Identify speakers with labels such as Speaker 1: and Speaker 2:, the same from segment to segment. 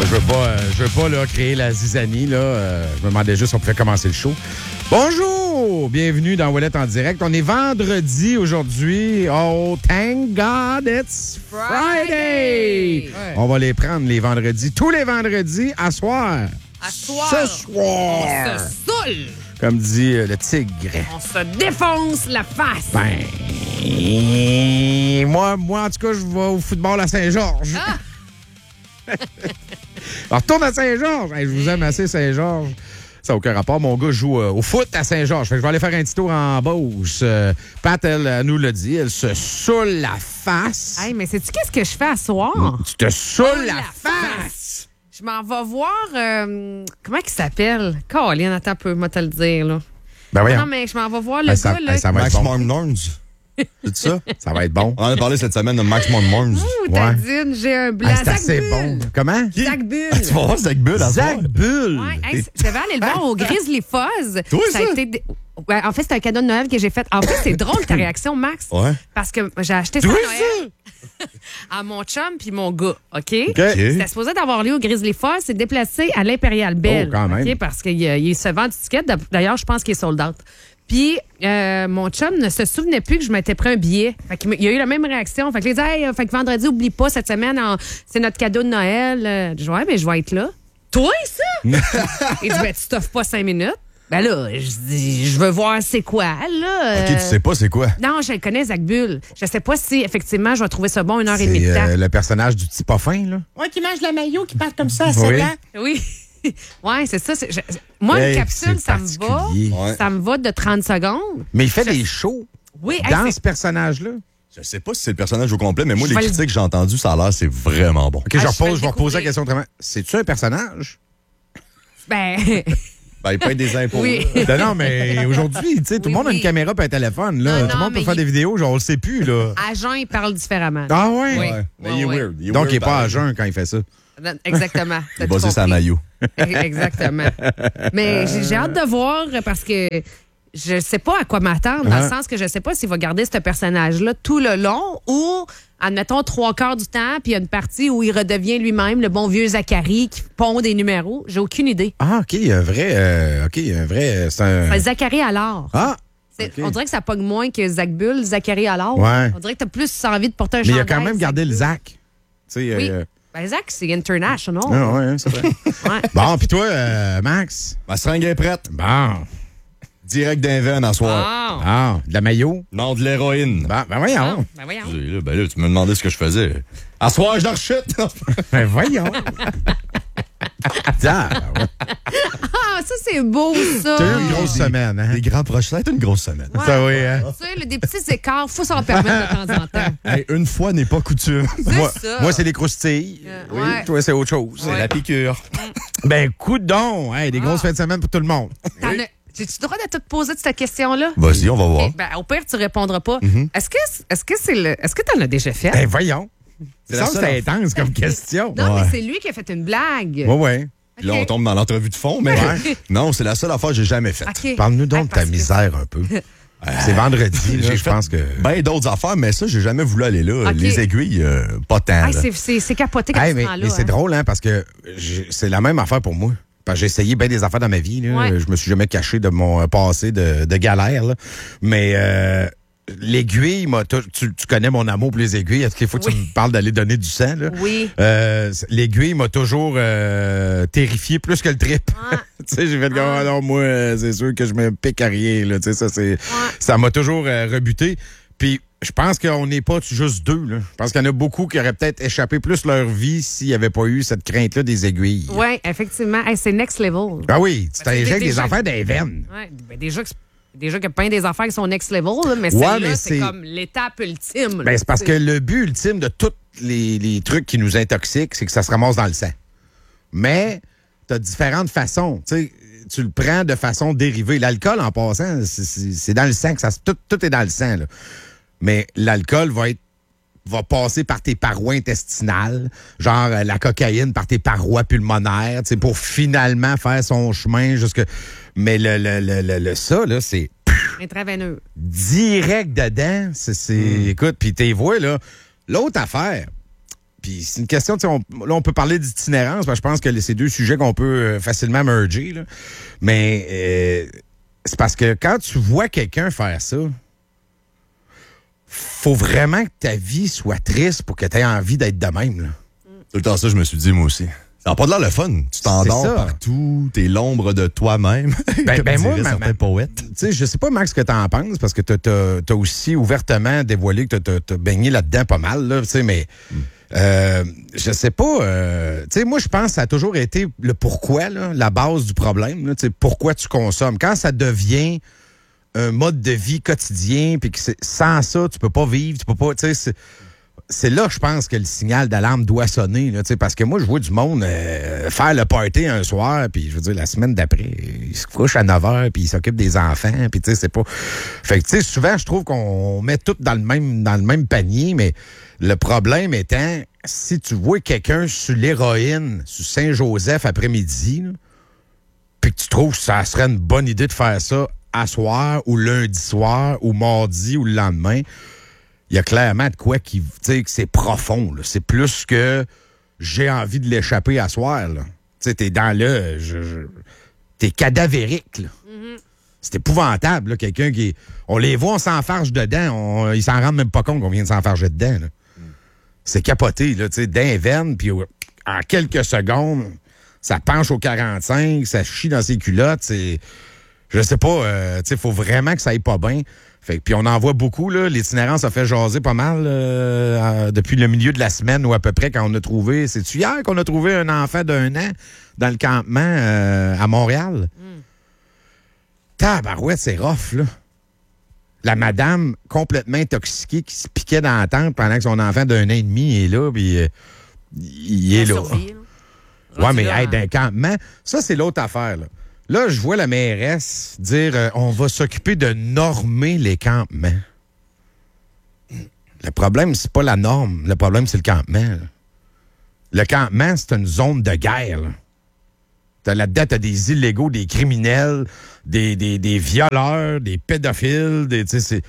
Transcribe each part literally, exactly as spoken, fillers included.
Speaker 1: je veux pas, euh, je veux pas là, créer la zizanie. Là. Euh, je me demandais juste si on pouvait commencer le show. Bonjour! Bienvenue dans Ouellette en direct. On est vendredi aujourd'hui. Oh, thank God it's Friday!
Speaker 2: Ouais.
Speaker 1: On va les prendre les vendredis. Tous les vendredis, à soir.
Speaker 2: À soir.
Speaker 1: Ce soir.
Speaker 2: On se saoule.
Speaker 1: Comme dit euh, le tigre.
Speaker 2: On se défonce la face.
Speaker 1: Ben, moi, moi, en tout cas, je vais au football à Saint-Georges.
Speaker 2: Ah!
Speaker 1: Alors, retourne à Saint-Georges. Hey, je vous aime assez, Saint-Georges. Ça n'a aucun rapport. Mon gars joue euh, au foot à Saint-Georges. Fait que je vais aller faire un petit tour en Beauce. Euh, Pat, elle, elle nous l'a dit. Elle se saoule la face.
Speaker 2: Hey, mais sais-tu qu'est-ce que je fais à soir?
Speaker 1: Tu te saoules la,
Speaker 2: la
Speaker 1: face.
Speaker 2: Je m'en vais voir... euh, comment il s'appelle? Caroline, attends un peu, moi te le dire, là.
Speaker 1: Ben voyons.
Speaker 2: Non, mais je m'en vais voir le
Speaker 1: Hey, ça,
Speaker 2: gars, là.
Speaker 1: hey, ça va être
Speaker 3: Max
Speaker 1: bon.
Speaker 3: Mormons. C'est ça?
Speaker 1: Ça va être bon.
Speaker 3: On en a parlé cette semaine de Max Mormons.
Speaker 2: Ouh, Tadine, j'ai un blanc.
Speaker 1: Hey, c'est
Speaker 2: Zach
Speaker 1: assez
Speaker 2: Bull.
Speaker 1: bon. Comment?
Speaker 2: Zach Bull.
Speaker 3: Ah, tu vas voir Zach Bull à
Speaker 1: Zach
Speaker 3: soir?
Speaker 1: Bull.
Speaker 2: Ouais, hey, c- je devais aller le voir au Grizzly Fuzz.
Speaker 3: Toi, ça?
Speaker 2: a été... dé- Ouais, en fait, c'est un cadeau de Noël que j'ai fait. En fait, c'est drôle ta réaction, Max.
Speaker 3: Ouais.
Speaker 2: Parce que j'ai acheté ça
Speaker 1: Toi,
Speaker 2: à Noël à mon chum puis mon gars, OK?
Speaker 1: OK.
Speaker 2: C'était supposé d'avoir lieu au Grizzly Fuzz, c'est déplacé à l'Impérial Bell.
Speaker 1: Oh, quand même.
Speaker 2: OK? Parce qu'il euh, il se vend du ticket. D'ailleurs, je pense qu'il est sold out. Puis, euh, mon chum ne se souvenait plus que je m'étais pris un billet. Fait qu'il il a eu la même réaction. Fait que, il dit, hey, fait que vendredi, oublie pas, cette semaine, en- c'est notre cadeau de Noël. Euh, Je dis, ouais, mais je vais être là. Toi, ça? Il dit, ben, tu t'offres pas cinq minutes. Ben là, je dis, je veux voir c'est quoi, là.
Speaker 3: OK, tu sais pas c'est quoi?
Speaker 2: Non, je le connais, Zach Bull. Je sais pas si, effectivement, je vais trouver ça bon une heure et demie
Speaker 1: C'est
Speaker 2: de temps.
Speaker 1: euh, le personnage du petit pas fin, là.
Speaker 4: Ouais, qui mange la maillot, qui parle comme ça à sept
Speaker 1: Oui.
Speaker 4: ans.
Speaker 2: Oui. Ouais, c'est ça. c'est- je- moi,
Speaker 1: Hey,
Speaker 2: une capsule,
Speaker 1: c'est
Speaker 2: ça me va.
Speaker 1: particulier.
Speaker 3: Ouais.
Speaker 2: Ça me va de trente secondes.
Speaker 1: Mais il fait des shows
Speaker 2: Oui, hey,
Speaker 1: dans
Speaker 2: c'est-
Speaker 1: ce personnage-là.
Speaker 3: Je sais pas si c'est le personnage au complet, mais moi,
Speaker 2: Je
Speaker 3: les
Speaker 2: vais le-
Speaker 3: critiques que j'ai entendues, ça a l'air, c'est vraiment bon.
Speaker 1: OK, je
Speaker 2: Ah, je vais
Speaker 1: repose,
Speaker 2: le
Speaker 1: je vais reposer la
Speaker 2: découvrir.
Speaker 1: question autrement. C'est-tu un personnage?
Speaker 2: ben,
Speaker 3: Ben, il paye des impôts.
Speaker 2: oui.
Speaker 3: là.
Speaker 1: Non, non, mais aujourd'hui, tu sais, tout le
Speaker 2: Oui,
Speaker 1: monde a
Speaker 2: oui.
Speaker 1: une caméra et un téléphone, là.
Speaker 2: Non,
Speaker 1: tout le
Speaker 2: non,
Speaker 1: monde peut
Speaker 2: mais
Speaker 1: faire
Speaker 2: il-
Speaker 1: des vidéos, genre, on le sait plus, là.
Speaker 2: À jeun, il parle différemment.
Speaker 1: Ah ouais?
Speaker 2: Oui.
Speaker 3: Ouais. Mais
Speaker 2: Ouais,
Speaker 3: il est
Speaker 2: ouais.
Speaker 3: weird. Il est
Speaker 1: Donc,
Speaker 3: weird,
Speaker 1: il n'est pas à
Speaker 3: pareil.
Speaker 1: jeun quand il fait ça.
Speaker 2: Exactement.
Speaker 3: Il est basé sur la maillot.
Speaker 2: Exactement. Mais j'ai j'ai hâte de voir parce que je sais pas à quoi m'attendre, dans
Speaker 1: Ouais.
Speaker 2: le sens que je sais pas s'il va garder ce personnage-là tout le long ou, admettons, trois quarts du temps, puis il y a une partie où il redevient lui-même le bon vieux Zachary qui pond des numéros. J'ai aucune idée.
Speaker 1: Ah, OK, il y a un vrai... euh, OK, il y a un vrai... euh, C'est un...
Speaker 2: Fait Zachary alors.
Speaker 1: Ah!
Speaker 2: C'est-
Speaker 1: OK.
Speaker 2: On dirait que ça pogne moins que Zach Bull, Zachary alors.
Speaker 1: Ouais.
Speaker 2: On dirait que t'as plus envie de porter un
Speaker 1: Mais il a
Speaker 2: chandail,
Speaker 1: quand même gardé le
Speaker 2: Bull.
Speaker 1: Zach. Tu sais,
Speaker 2: Oui.
Speaker 1: euh,
Speaker 2: Ben, Zach, c'est international.
Speaker 1: Ah, ouais, c'est vrai.
Speaker 2: Ouais.
Speaker 1: Bon, puis toi, euh, Max?
Speaker 3: Ma seringue est prête.
Speaker 1: Bon.
Speaker 3: Direct d'un veine à soir.
Speaker 2: Ah.
Speaker 1: Ah, de la maillot?
Speaker 3: Non, de l'héroïne.
Speaker 1: Bon, ben voyons.
Speaker 2: Ah, ben voyons.
Speaker 3: Là, ben là, tu me demandais ce que je faisais. À soir, je leur chute.
Speaker 1: Ben voyons. Ah, ouais.
Speaker 2: Ah, ça, c'est beau, ça.
Speaker 1: T'as eu une grosse semaine, hein?
Speaker 3: Des grands proches. Ça a été une grosse semaine.
Speaker 2: Ouais.
Speaker 1: Ça, oui, hein?
Speaker 2: Tu sais, le- des petits écarts, faut s'en permettre de temps en temps.
Speaker 3: Hey, une fois n'est pas coutume.
Speaker 2: C'est
Speaker 1: Moi,
Speaker 2: ça.
Speaker 1: moi c'est les croustilles.
Speaker 2: Euh,
Speaker 1: oui,
Speaker 2: ouais.
Speaker 1: toi, c'est autre chose.
Speaker 3: C'est la piqûre.
Speaker 1: Ben, coudon! Hey, des grosses
Speaker 2: Ah.
Speaker 1: fins de semaine pour tout le monde.
Speaker 2: T'en as- J'ai-tu le droit de te poser cette question-là?
Speaker 3: Vas-y, on va voir.
Speaker 2: Ok, ben, au pire, tu répondras pas. Est-ce que est-ce que c'est le est-ce que tu en as déjà fait?
Speaker 1: Ben, voyons.
Speaker 3: C'est
Speaker 1: Ça,
Speaker 3: la
Speaker 1: c'est
Speaker 3: seule
Speaker 1: intense comme question.
Speaker 2: non,
Speaker 3: ouais.
Speaker 2: mais c'est lui qui a fait une blague.
Speaker 1: Ouais, ouais.
Speaker 3: Puis là,
Speaker 2: Ok.
Speaker 3: on tombe dans l'entrevue de fond, mais non, c'est la seule affaire que j'ai jamais faite.
Speaker 2: OK.
Speaker 1: Parle-nous donc
Speaker 2: Ah,
Speaker 1: de ta
Speaker 2: parce que-
Speaker 1: misère un peu. C'est vendredi, là,
Speaker 3: J'ai
Speaker 1: je
Speaker 3: fait
Speaker 1: pense que...
Speaker 3: ben d'autres affaires, mais ça, j'ai jamais voulu aller là.
Speaker 2: Ok.
Speaker 3: Les aiguilles, euh, pas tant.
Speaker 2: Hey,
Speaker 3: là.
Speaker 2: c'est- c'est c'est capoté quand
Speaker 1: Hey,
Speaker 2: tu
Speaker 1: mais
Speaker 2: prends là.
Speaker 1: mais c'est
Speaker 2: hein.
Speaker 1: drôle, hein, parce que j'ai- c'est la même affaire pour moi. Parce que j'ai essayé bien des affaires dans ma vie. Là.
Speaker 2: Ouais.
Speaker 1: Je me suis jamais caché de mon euh, passé de, de galère. Là. Mais euh, l'aiguille, m'a tou- tu, tu connais mon amour pour les aiguilles. Est-ce qu'il faut que
Speaker 2: Oui.
Speaker 1: tu me parles d'aller donner du sang? Là?
Speaker 2: Oui.
Speaker 1: Euh, l'aiguille m'a toujours euh, terrifié plus que le trip.
Speaker 2: Ouais.
Speaker 1: tu sais, j'ai fait comme, ah non, moi, euh, c'est sûr que je me pique à rien. Là. Tu sais, ça, c'est,
Speaker 2: Ouais.
Speaker 1: ça m'a toujours euh, rebuté. Puis, je pense qu'on n'est pas juste deux. Là. Je pense qu'il y en a beaucoup qui auraient peut-être échappé plus leur vie s'il n'y avait pas eu cette crainte-là des aiguilles.
Speaker 2: Oui, effectivement. Hey, c'est next level.
Speaker 1: Ah oui, tu
Speaker 2: Parce que
Speaker 1: t'injectes des
Speaker 2: déjà-
Speaker 1: affaires dans les veines.
Speaker 2: Ouais, ben déjà, que c'est- déjà qu'il y a plein des affaires qui sont next level, là, mais
Speaker 1: Ouais,
Speaker 2: celle-là,
Speaker 1: mais
Speaker 2: c'est
Speaker 1: c'est-
Speaker 2: comme l'étape ultime. là.
Speaker 1: Ben, c'est parce que le but ultime de tous les, les trucs qui nous intoxiquent, c'est que ça se ramasse dans le sang. Mais tu as différentes façons. Tu sais, tu le prends de façon dérivée. L'alcool, en passant, c'est- c'est c'est dans le sang que ça se. Tout, tout est dans le sang. Là. Mais l'alcool va être va passer par tes parois intestinales, genre euh, la cocaïne par tes parois pulmonaires, tu sais, pour finalement faire son chemin jusque. Mais le, le, le, le, le- ça, là, c'est
Speaker 2: Intraveineux.
Speaker 1: direct dedans. C'est, c'est- Écoute, puis t'es vois, là. L'autre affaire, puis c'est une question, tu sais, on, là, on peut parler d'itinérance, parce que je pense que c'est deux sujets qu'on peut euh, facilement merger, là. Mais euh, c'est parce que quand tu vois quelqu'un faire ça, faut vraiment que ta vie soit triste pour que tu aies envie d'être de même, là.
Speaker 3: Tout le temps ça, je me suis dit, moi aussi. Ça n'a pas de l'air le fun. Tu t'endors partout, t'es l'ombre de toi-même.
Speaker 1: Ben,
Speaker 3: comme
Speaker 1: ben moi,
Speaker 3: diraient
Speaker 1: ma,
Speaker 3: certains
Speaker 1: ma,
Speaker 3: poètes.
Speaker 1: Tu sais, je sais pas, Max, ce que t'en penses, parce que t'as, t'as, t'as aussi ouvertement dévoilé que t'as, t'as baigné là-dedans pas mal, là, tu sais, mais mm. euh, je sais pas, euh, tu sais, moi, je pense que ça a toujours été le pourquoi, là, la base du problème, là, tu sais, pourquoi tu consommes. Quand ça devient un mode de vie quotidien, puis que c'est, sans ça, tu peux pas vivre, tu peux pas, tu sais, c'est... C'est là, je pense, que le signal d'alarme doit sonner. Là, parce que moi, je vois du monde euh, faire le party un soir, puis je veux dire, la semaine d'après, il se couche à neuf heures, puis il s'occupe des enfants, puis tu sais, c'est pas... Fait que, tu sais, souvent, je trouve qu'on met tout dans le même dans le même panier, mais le problème étant, si tu vois quelqu'un sur l'héroïne, sur Saint-Joseph après-midi, puis que tu trouves que ça serait une bonne idée de faire ça à soir, ou lundi soir, ou mardi, ou le lendemain... Il y a clairement de quoi qui, tu sais, que c'est profond, là. C'est plus que j'ai envie de l'échapper à soir, là. Tu sais, t'es dans le... Je, je, t'es cadavérique, là. Mm-hmm. C'est épouvantable, là, quelqu'un qui... On les voit, on s'enfarge dedans, on, ils s'en rendent même pas compte qu'on vient de s'enfarger dedans, là. Mm. C'est capoté, là, tu sais, d'un veine, puis en quelques secondes, ça penche au quarante-cinq, ça chie dans ses culottes, c'est... Je sais pas, euh, tu sais, faut vraiment que ça aille pas bien. Fait, puis on en voit beaucoup, là. L'itinérance a fait jaser pas mal euh, depuis le milieu de la semaine ou à peu près quand on a trouvé... C'est-tu hier qu'on a trouvé un enfant d'un an dans le campement euh, à Montréal? Mm. Tabarouette, c'est rough, là. La madame complètement intoxiquée qui se piquait dans la tente pendant que son enfant d'un an et demi est là, puis euh, il est là. Survie, là. Ouais, mais hey, d'un campement, ça, c'est l'autre affaire, là. Là, je vois la mairesse dire euh, on va s'occuper de normer les campements. Le problème, c'est pas la norme. Le problème, c'est le campement. Là. Le campement, c'est une zone de guerre. Là. T'as là-dedans, t'as des illégaux, des criminels, des, des, des violeurs, des pédophiles. Des, c'est,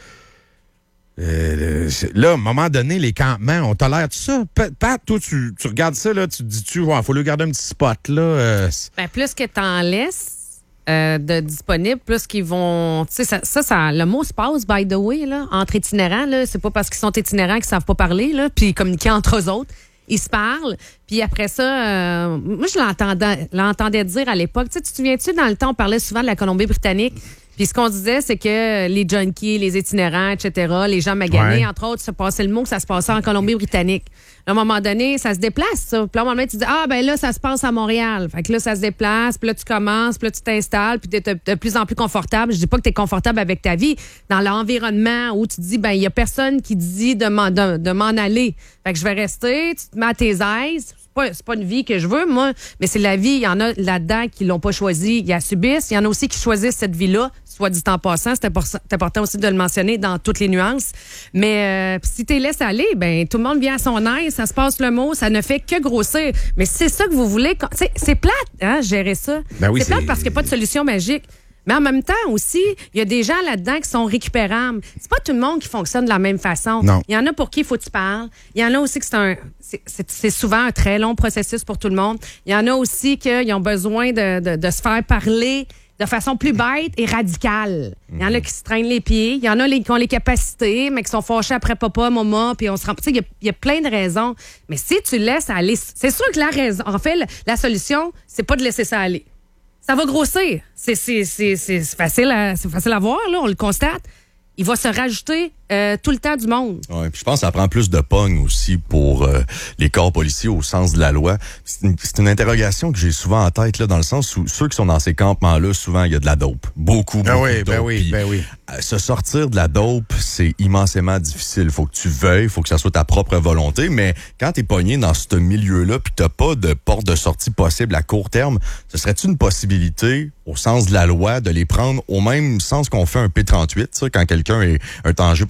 Speaker 1: euh, là, à un moment donné, les campements, on tolère tout ça. Pat, toi, tu, tu regardes ça, là, tu te dis-tu, il ouais, faut lui garder un petit spot. Là, euh,
Speaker 2: ben, plus que t'en laisses, Euh, de disponibles, plus qu'ils vont... Tu sais, ça, ça, ça, le mot se passe, by the way, là, entre itinérants. Là, c'est pas parce qu'ils sont itinérants qu'ils savent pas parler, là, puis communiquer entre eux autres. Ils se parlent. Puis après ça, euh, moi, je l'entendais, l'entendais dire à l'époque. Tu sais, tu te souviens-tu, dans le temps, on parlait souvent de la Colombie-Britannique. Puis ce qu'on disait, c'est que les junkies, les itinérants, et cetera, les gens maganés, ouais. entre autres, se passaient le mot que ça se passait en Colombie-Britannique. À un moment donné, ça se déplace, ça. Puis là, à un moment donné, tu dis, ah, ben là, ça se passe à Montréal. Fait que là, ça se déplace, puis là, tu commences, puis là, tu t'installes, puis tu es de plus en plus confortable. Je dis pas que tu es confortable avec ta vie. Dans l'environnement où tu te dis, ben, il y a personne qui dit de m'en, de, de m'en aller. Fait que je vais rester, tu te mets à tes aises. C'est pas, c'est pas une vie que je veux, moi, mais c'est la vie. Il y en a là-dedans qui l'ont pas choisi, ils la subissent. Il y en a aussi qui choisissent cette vie-là, soit dit en passant. C'est important, c'est important aussi de le mentionner dans toutes les nuances. Mais euh, si tu les laisses aller, ben tout le monde vient à son aise, ça se passe le mot, ça ne fait que grossir. Mais c'est ça que vous voulez. C'est, c'est plate, hein, gérer ça.
Speaker 1: Ben oui,
Speaker 2: c'est plate
Speaker 1: c'est...
Speaker 2: parce qu'il n'y a pas de solution magique. Mais en même temps aussi, il y a des gens là-dedans qui sont récupérables. C'est pas tout le monde qui fonctionne de la même façon.
Speaker 1: Non.
Speaker 2: Il y en a pour qui il faut que tu parles. Il y en a aussi que c'est un, c'est, c'est, c'est souvent un très long processus pour tout le monde. Il y en a aussi qui ont besoin de, de, de se faire parler de façon plus bête et radicale. Il y en a qui se traînent les pieds. Il y en a les, qui ont les capacités, mais qui sont fâchés après papa, maman, puis on se rend... Tu sais, il y a, il y a plein de raisons. Mais si tu laisses aller... C'est sûr que la raison... En fait, la, la solution, c'est pas de laisser ça aller. Ça va grossir. C'est, c'est, c'est, c'est, c'est, facile à, c'est facile à voir, là, on le constate. Il va se rajouter euh, tout le temps du monde.
Speaker 3: Ouais, puis je pense que ça prend plus de pogne aussi pour euh, les corps policiers au sens de la loi. C'est une, c'est une interrogation que j'ai souvent en tête, là, dans le sens où ceux qui sont dans ces campements-là, souvent, il y a de la dope. Beaucoup,
Speaker 1: ben
Speaker 3: beaucoup
Speaker 1: oui,
Speaker 3: de dope.
Speaker 1: Ben oui,
Speaker 3: puis,
Speaker 1: ben oui.
Speaker 3: euh, se sortir de la dope, c'est immensément difficile. Il faut que tu veuilles, il faut que ça soit ta propre volonté, mais quand t'es pogné dans ce milieu-là puis t'as pas de porte de sortie possible à court terme, ce serait-tu une possibilité, au sens de la loi, de les prendre au même sens qu'on fait un P trente-huit, ça, quand quelqu'un est un danger pour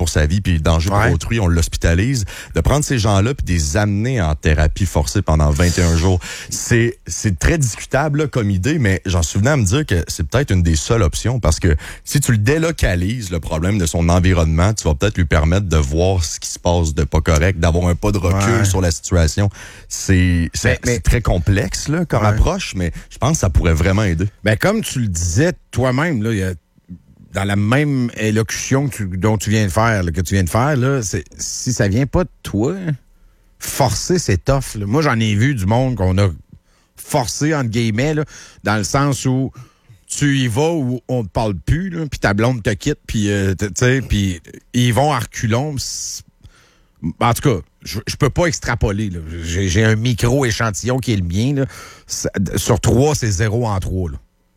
Speaker 3: pour sa vie, puis danger
Speaker 1: Ouais.
Speaker 3: pour autrui, on l'hospitalise. De prendre ces gens-là puis de les amener en thérapie forcée pendant vingt et un jours, c'est c'est très discutable là, comme idée, mais j'en suis venu à me dire que c'est peut-être une des seules options, parce que si tu le délocalises, le problème de son environnement, tu vas peut-être lui permettre de voir ce qui se passe de pas correct, d'avoir un pas de recul
Speaker 1: Ouais.
Speaker 3: sur la situation. C'est c'est
Speaker 1: Mais- mais-
Speaker 3: c'est très complexe là, comme
Speaker 1: Ouais.
Speaker 3: approche, mais je pense que ça pourrait vraiment aider.
Speaker 1: Ben, comme tu le disais toi-même, là, il y a, dans la même élocution que tu- dont tu viens de faire, là, que tu viens de faire, là, c'est, si ça vient pas de toi, forcer, c'est tough. Là. Moi, j'en ai vu du monde qu'on a forcé, entre guillemets, là, dans le sens où tu y vas où on te parle plus, là, puis ta blonde te quitte, puis euh, tu sais, puis ils vont à reculons. C'est- En tout cas, je, je peux pas extrapoler. Là. J'ai, j'ai un micro-échantillon qui est le mien. Là. Ça- sur trois, c'est zéro en trois. Là.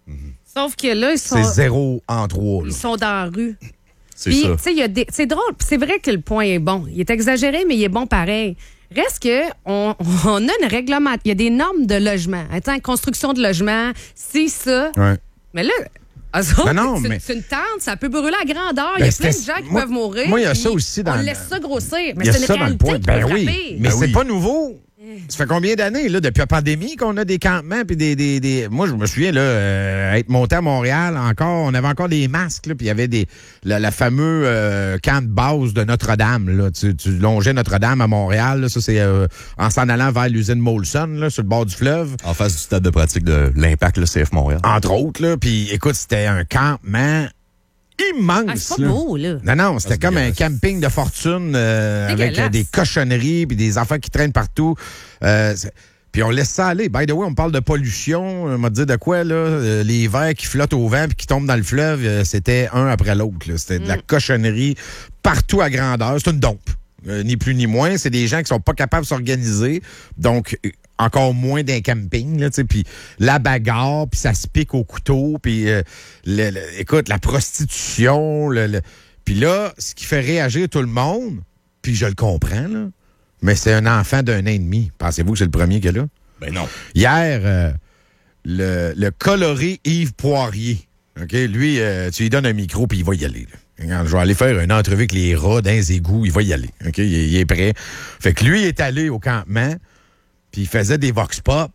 Speaker 2: Sauf que là, ils sont,
Speaker 1: C'est zéro en trois. Là.
Speaker 2: ils sont dans la rue.
Speaker 3: C'est
Speaker 2: Puis,
Speaker 3: ça.
Speaker 2: tu sais, il y a des- c'est drôle. Puis c'est vrai que le point est bon. Il est exagéré, mais il est bon pareil. Reste que on, on a une réglementation. Il y a des normes de logement. Attends, construction de logement, c'est ça.
Speaker 1: Ouais.
Speaker 2: Mais là, eux autres,
Speaker 1: Ben non,
Speaker 2: c'est,
Speaker 1: mais-
Speaker 2: c'est une tente, ça peut brûler à grandeur. Il y
Speaker 1: Ben,
Speaker 2: a plein de
Speaker 1: c'était-
Speaker 2: gens qui
Speaker 1: moi-
Speaker 2: peuvent mourir.
Speaker 1: moi, il y a
Speaker 2: puis
Speaker 1: ça aussi dans
Speaker 2: On
Speaker 1: le-
Speaker 2: laisse ça grossir. Mais
Speaker 1: Il y a
Speaker 2: c'est une
Speaker 1: ça dans le
Speaker 2: réalité
Speaker 1: point.
Speaker 2: qui
Speaker 1: Ben
Speaker 2: peut
Speaker 1: oui.
Speaker 2: frapper.
Speaker 1: Mais
Speaker 3: Ben
Speaker 1: c'est
Speaker 3: oui.
Speaker 1: pas nouveau. Ça fait combien d'années, là, depuis la pandémie, qu'on a des campements puis des, des, des... Moi, je me souviens, là, euh, être monté à Montréal, encore, on avait encore des masques, là, puis il y avait des la, la fameux euh, camp de base de Notre-Dame, là. Tu, tu longeais Notre-Dame à Montréal, là, ça, c'est euh, en s'en allant vers l'usine Molson, là, sur le bord du fleuve.
Speaker 3: En face du stade de pratique de l'Impact, le C F Montréal.
Speaker 1: Entre autres, là, puis écoute, c'était un campement immense.
Speaker 2: Ah, c'est pas
Speaker 1: là.
Speaker 2: beau, là.
Speaker 1: Non, non, c'était
Speaker 3: c'est
Speaker 1: comme un
Speaker 3: dégueulasse.
Speaker 1: camping de fortune euh, avec
Speaker 2: Dégueulasse.
Speaker 1: euh, des cochonneries puis des enfants qui traînent partout. Euh, c'est- puis on laisse ça aller. By the way, on parle de pollution. On m'a dit de quoi, là? Euh, les verres qui flottent au vent puis qui tombent dans le fleuve, euh, c'était un après l'autre. là. C'était de la cochonnerie partout à grandeur. C'est une dompe. Euh, ni plus ni moins. C'est des gens qui sont pas capables de s'organiser. Donc, euh, encore moins d'un camping, là, tu sais, puis la bagarre, puis ça se pique au couteau, puis euh, le- le- écoute, la prostitution, le, le- puis là, ce qui fait réagir tout le monde, puis je le comprends, là, mais c'est un enfant d'un an et demi. Pensez-vous que c'est le premier qu'il y a là?
Speaker 3: Ben non.
Speaker 1: Hier, euh, le, le coloré Yves Poirier, OK, lui, euh, tu lui donnes un micro, puis il va y aller, là. Regarde, je vais aller faire une entrevue avec les rats dans les égouts, il va y aller, OK, il, est- il est prêt. Fait que lui, il est allé au campement, puis il faisait des vox pop.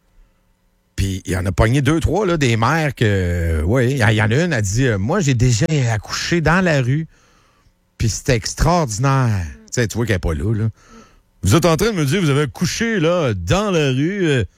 Speaker 1: Puis il en a pogné deux, trois, là, des mères que... oui, il y en a une, elle dit euh, moi, j'ai déjà accouché dans la rue, puis c'était extraordinaire. Tu sais, tu vois qu'elle n'est pas là, là. Vous êtes en train de me dire vous avez accouché, là, dans la rue? Euh,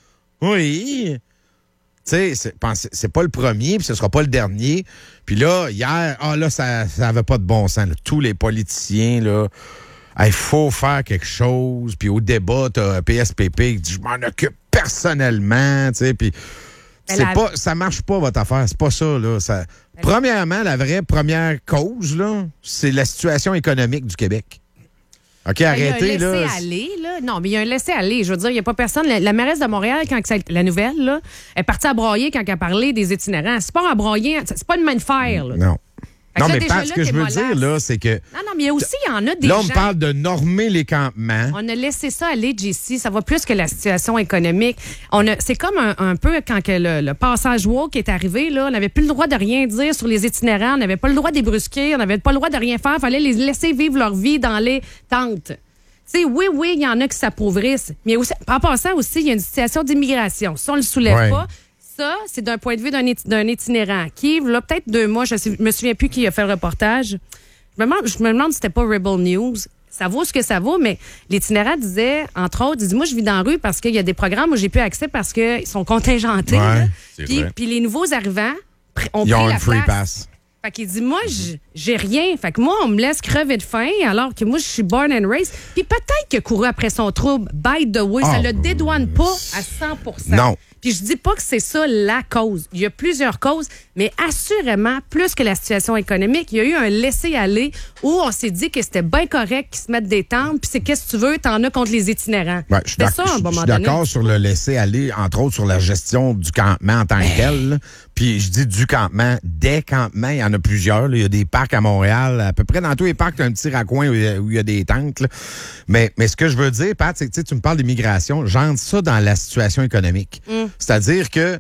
Speaker 1: oui. Tu sais, c'est, pensez- c'est pas le premier, puis ce sera pas le dernier. Puis là, hier, ah là, ça n'avait pas de bon sens. là. Tous les politiciens, là... Il faut faire quelque chose. Puis au débat, t'as P S P P qui dit je m'en occupe personnellement. Tu sais, puis
Speaker 2: Mais
Speaker 1: c'est
Speaker 2: la-
Speaker 1: pas, ça marche pas votre affaire. C'est pas ça là. Ça, premièrement, la vraie première cause là, c'est la situation économique du Québec. OK, arrêtez
Speaker 2: Il y a un
Speaker 1: là.
Speaker 2: laisser-aller, là. Non, mais il y a un laisser-aller. Je veux dire, il n'y a pas personne. La, la mairesse de Montréal, quand ça- la nouvelle, là, elle est partie à broyer quand elle a parlé des itinérants. C'est pas à broyer, c'est pas une main de fer, là.
Speaker 1: Non.
Speaker 2: Fait que
Speaker 1: Non,
Speaker 2: là,
Speaker 1: mais
Speaker 2: déjà
Speaker 1: Pat, ce
Speaker 2: là,
Speaker 1: que je
Speaker 2: t'es
Speaker 1: veux
Speaker 2: mollasse.
Speaker 1: dire là, c'est que
Speaker 2: Non, non, mais il y a aussi, il y en a des
Speaker 1: là, on
Speaker 2: gens...
Speaker 1: me parle de normer les campements.
Speaker 2: On a laissé ça aller, J C. Ça va plus que la situation économique. On a, c'est comme un, un peu quand que le, le passage woke est arrivé, là, on n'avait plus le droit de rien dire sur les itinérants, on n'avait pas le droit de les brusquer, on n'avait pas le droit de rien faire. Il fallait les laisser vivre leur vie dans les tentes. Tu sais, oui, oui, il y en a qui s'appauvrissent. Mais aussi, en passant aussi, il y a une situation d'immigration. Ça, on le soulève
Speaker 1: Ouais.
Speaker 2: pas. Ça, c'est d'un point de vue d'un, iti- d'un itinérant qui, là, peut-être deux mois, je ne me souviens plus qui a fait le reportage. Je me demande, je me demande si c'était pas Rebel News. Ça vaut ce que ça vaut, mais l'itinérant disait, entre autres, il dit, moi, je vis dans la rue parce qu'il y a des programmes où j'ai plus accès parce qu'ils sont contingentés.
Speaker 1: Ouais,
Speaker 2: là.
Speaker 3: c'est
Speaker 2: Puis,
Speaker 3: vrai.
Speaker 2: puis les nouveaux arrivants pr- ont
Speaker 1: Ils
Speaker 2: pris
Speaker 1: ont
Speaker 2: la
Speaker 1: un free
Speaker 2: place.
Speaker 1: pass.
Speaker 2: Fait qu'il dit, moi, j- j'ai rien. Fait que moi, on me laisse crever de faim alors que moi, je suis born and raised. Puis peut-être qu'il a couru après son trouble. By the way, ça
Speaker 1: Ah,
Speaker 2: le dédouane pas à cent pour cent.
Speaker 1: Non.
Speaker 2: Puis je dis pas que c'est ça la cause. Il y a plusieurs causes, mais assurément, plus que la situation économique, il y a eu un laisser-aller où on s'est dit que c'était bien correct qu'ils se mettent des tentes, puis c'est qu'est-ce que tu veux, t'en as contre les itinérants.
Speaker 1: Ouais, je suis
Speaker 2: C'était
Speaker 1: d'ac-
Speaker 2: ça, à un
Speaker 1: je- je
Speaker 2: moment
Speaker 1: suis
Speaker 2: donné.
Speaker 1: d'accord sur le laisser-aller, entre autres sur la gestion du campement en tant que tel. là. Puis je dis du campement, des campements, il y en a plusieurs. là. Il y a des parcs à Montréal. À peu près dans tous les parcs, tu as un petit raccoin où il y a, où il y a des tentes. là. Mais, mais ce que je veux dire, Pat, c'est que tu sais, tu me parles d'immigration. J'entre ça dans la situation économique.
Speaker 2: Mm.
Speaker 1: C'est-à-dire que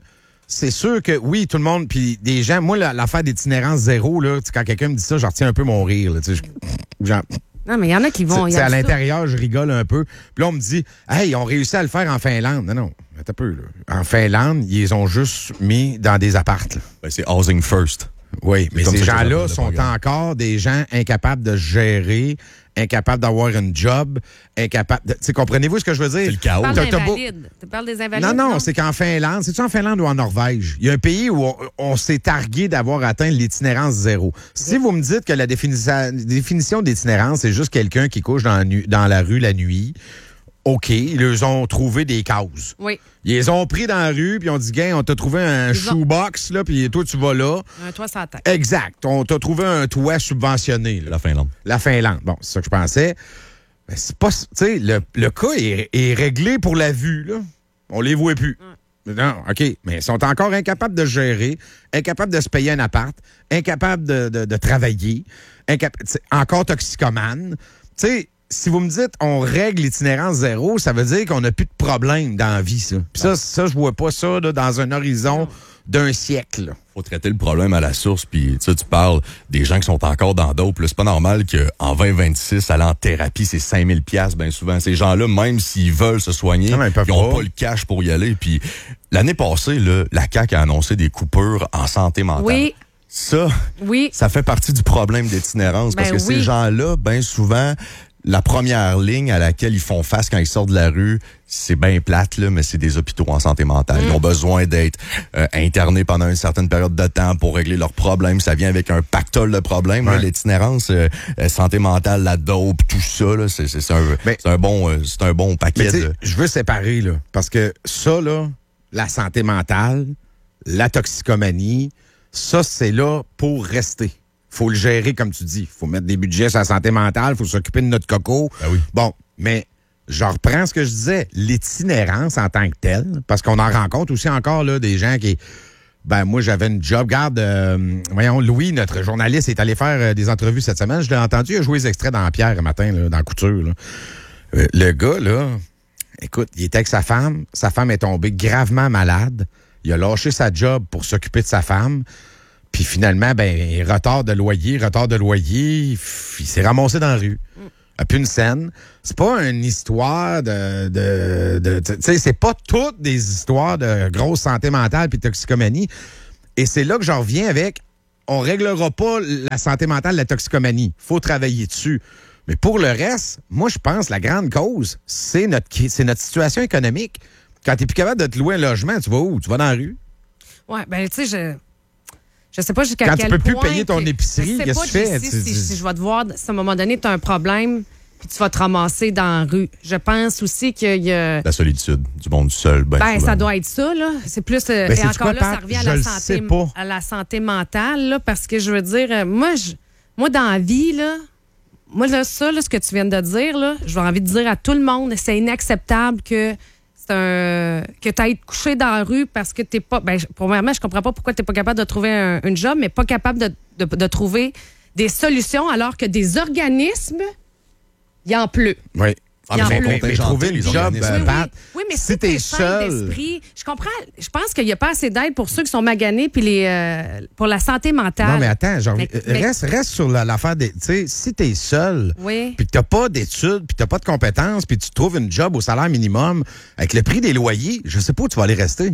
Speaker 1: c'est sûr que oui, tout le monde, puis des gens, moi, la- l'affaire d'itinérance zéro, là, tu sais, quand quelqu'un me dit ça, je retiens un peu mon rire. Là, tu sais, je- genre,
Speaker 2: Non, mais il y en a qui vont.
Speaker 1: tu
Speaker 2: il y
Speaker 1: sais,
Speaker 2: a
Speaker 1: à
Speaker 2: ça.
Speaker 1: l'intérieur, je rigole un peu. Puis là, on me dit, hey, ils ont réussi à le faire en Finlande. Non, non, attends un peu. Là. En Finlande, ils les ont juste mis dans des appartes. là.
Speaker 3: Ben, c'est housing first.
Speaker 1: Oui, mais
Speaker 3: comme
Speaker 1: ces
Speaker 3: ça qu'ils
Speaker 1: gens-là
Speaker 3: appellent le
Speaker 1: sont
Speaker 3: programme.
Speaker 1: encore des gens incapables de gérer, incapables d'avoir une job, incapables de... Tu sais, comprenez-vous ce que je veux dire?
Speaker 3: C'est le chaos.
Speaker 2: Tu parles
Speaker 1: T'as- t'as beau-
Speaker 2: d'invalides. Tu parles des invalides?
Speaker 1: Non, non, c'est qu'en Finlande, c'est-tu en Finlande ou en Norvège? Il y a un pays où on, on s'est targué d'avoir atteint l'itinérance zéro. Si vous me dites que la définisa- définition d'itinérance, c'est juste quelqu'un qui couche dans la, nu- dans la rue la nuit, OK, ils leur ont trouvé des causes.
Speaker 2: Oui.
Speaker 1: Ils les ont pris dans la rue, puis ils ont dit, gars, on t'a trouvé un
Speaker 2: Ils ont-
Speaker 1: shoebox, là, puis toi, tu vas là.
Speaker 2: Un toit sans tête.
Speaker 1: Exact. On t'a trouvé un toit subventionné, là.
Speaker 3: La Finlande.
Speaker 1: La Finlande. Bon, c'est ça que je pensais. Mais c'est pas. Tu sais, le, le cas est, est réglé pour la vue, là. On les voit plus. Non, OK. Mais ils sont encore incapables de gérer, incapables de se payer un appart, incapables de, de, de travailler, incap- tu sais, encore toxicomanes. Tu sais, si vous me dites on règle l'itinérance zéro, ça veut dire qu'on n'a plus de problème dans la vie, ça. Puis ça, ça, je vois pas ça là, dans un horizon d'un siècle. là.
Speaker 3: Faut traiter le problème à la source, puis tu sais, tu parles des gens qui sont encore dans dope. là. C'est pas normal qu'en vingt vingt-six, aller en thérapie, c'est cinq mille piastres bien souvent. Ces gens-là, même s'ils veulent se soigner,
Speaker 1: Non, mais ils peuvent
Speaker 3: n'ont
Speaker 1: pas.
Speaker 3: pas le cash pour y aller. Puis l'année passée, là, la C A Q a annoncé des coupures en santé mentale.
Speaker 2: Oui.
Speaker 3: Ça,
Speaker 2: Oui.
Speaker 3: ça fait partie du problème d'itinérance, parce
Speaker 2: Ben
Speaker 3: que
Speaker 2: oui.
Speaker 3: ces gens-là, bien souvent, la première ligne à laquelle ils font face quand ils sortent de la rue, c'est bien plate, là, mais c'est des hôpitaux en santé mentale. Ils ont besoin d'être euh, internés pendant une certaine période de temps pour régler leurs problèmes. Ça vient avec un pactole de problèmes. là.
Speaker 1: Ouais.
Speaker 3: L'itinérance, euh, euh, santé mentale, la dope, tout ça, là, c'est, c'est, c'est un,
Speaker 1: Mais-
Speaker 3: c'est un bon, euh, c'est un bon
Speaker 1: Mais
Speaker 3: paquet.
Speaker 1: tu sais,
Speaker 3: de...
Speaker 1: je veux séparer, là. Parce que ça, là, la santé mentale, la toxicomanie, ça, c'est là pour rester. Faut le gérer, comme tu dis. Faut mettre des budgets sur la santé mentale, faut s'occuper de notre coco.
Speaker 3: Ben oui.
Speaker 1: Bon, mais je reprends ce que je disais. L'itinérance en tant que telle, parce qu'on en rencontre aussi encore, là, des gens qui... Ben, moi, j'avais une job. Regarde, euh, voyons, Louis, notre journaliste, est allé faire euh, des entrevues cette semaine. Je l'ai entendu, il a joué les extraits dans Pierre un matin, là, dans Couture, là. Euh, le gars, là, écoute, il était avec sa femme. Sa femme est tombée gravement malade. Il a lâché sa job pour s'occuper de sa femme. Puis finalement, ben, retard de loyer, retard de loyer, il s'est ramassé dans la rue. A plus une scène. C'est pas une histoire de... de, de tu sais, c'est pas toutes des histoires de grosse santé mentale puis toxicomanie. Et c'est là que j'en reviens avec... On réglera pas la santé mentale, la toxicomanie. Faut travailler dessus. Mais pour le reste, moi, je pense que la grande cause, c'est notre, c'est notre situation économique. Quand tu n'es plus capable de te louer un logement, tu vas où? Tu vas dans la rue?
Speaker 2: Ouais, ben, tu sais, je. Je sais pas jusqu'à
Speaker 1: Quand
Speaker 2: quel
Speaker 1: tu peux plus
Speaker 2: point
Speaker 1: payer ton
Speaker 2: que-
Speaker 1: épicerie,
Speaker 2: je sais
Speaker 1: qu'est-ce
Speaker 2: pas,
Speaker 1: que tu fais?
Speaker 2: Jessie,
Speaker 1: Tu-
Speaker 2: Si,
Speaker 1: tu-
Speaker 2: si je vais te voir, à un moment donné, tu as un problème, puis tu vas te ramasser dans la rue. Je pense aussi qu'il y a.
Speaker 3: La solitude, du monde seul. Ben,
Speaker 2: Ben,
Speaker 3: souvent.
Speaker 2: ça doit être ça, là. C'est plus. euh,
Speaker 1: Ben,
Speaker 2: et
Speaker 1: sais-tu
Speaker 2: encore
Speaker 1: quoi,
Speaker 2: là,
Speaker 1: Pat?
Speaker 2: ça revient à
Speaker 1: Je
Speaker 2: la,
Speaker 1: le
Speaker 2: santé,
Speaker 1: sais pas.
Speaker 2: à la santé mentale, là, parce que je veux dire, euh, moi, je, moi, dans la vie, là, moi, là, ça, là, ce que tu viens de dire, là, j'ai envie de dire à tout le monde, c'est inacceptable que c'est un, que tu ailles te coucher dans la rue parce que t'es pas. Ben, je- premièrement, je comprends pas pourquoi tu n'es pas capable de trouver un, une job, mais pas capable de, de, de trouver des solutions alors que des organismes, il y en pleut.
Speaker 1: Oui.
Speaker 3: Ah,
Speaker 2: Il y en
Speaker 3: mais
Speaker 2: a
Speaker 3: ils sont
Speaker 2: plus.
Speaker 1: Mais
Speaker 3: contingentés,
Speaker 1: trouver une
Speaker 3: les
Speaker 1: job,
Speaker 3: organismes.
Speaker 1: euh,
Speaker 2: Oui,
Speaker 1: Pat,
Speaker 2: oui. Oui, mais
Speaker 1: si
Speaker 2: si
Speaker 1: t'es
Speaker 2: t'es sain
Speaker 1: seul-
Speaker 2: d'esprit, je comprends. Je pense qu'il n'y a pas assez d'aide pour ceux qui sont maganés puis les euh, pour la santé mentale.
Speaker 1: Non, mais attends, genre,
Speaker 2: Mais-
Speaker 1: euh,
Speaker 2: mais-
Speaker 1: reste, reste sur la- l'affaire des. Tu sais, si t'es seul,
Speaker 2: Oui.
Speaker 1: puis que t'as pas d'études, puis t'as pas de compétences, puis tu trouves une job au salaire minimum, avec le prix des loyers, je sais pas où tu vas aller rester.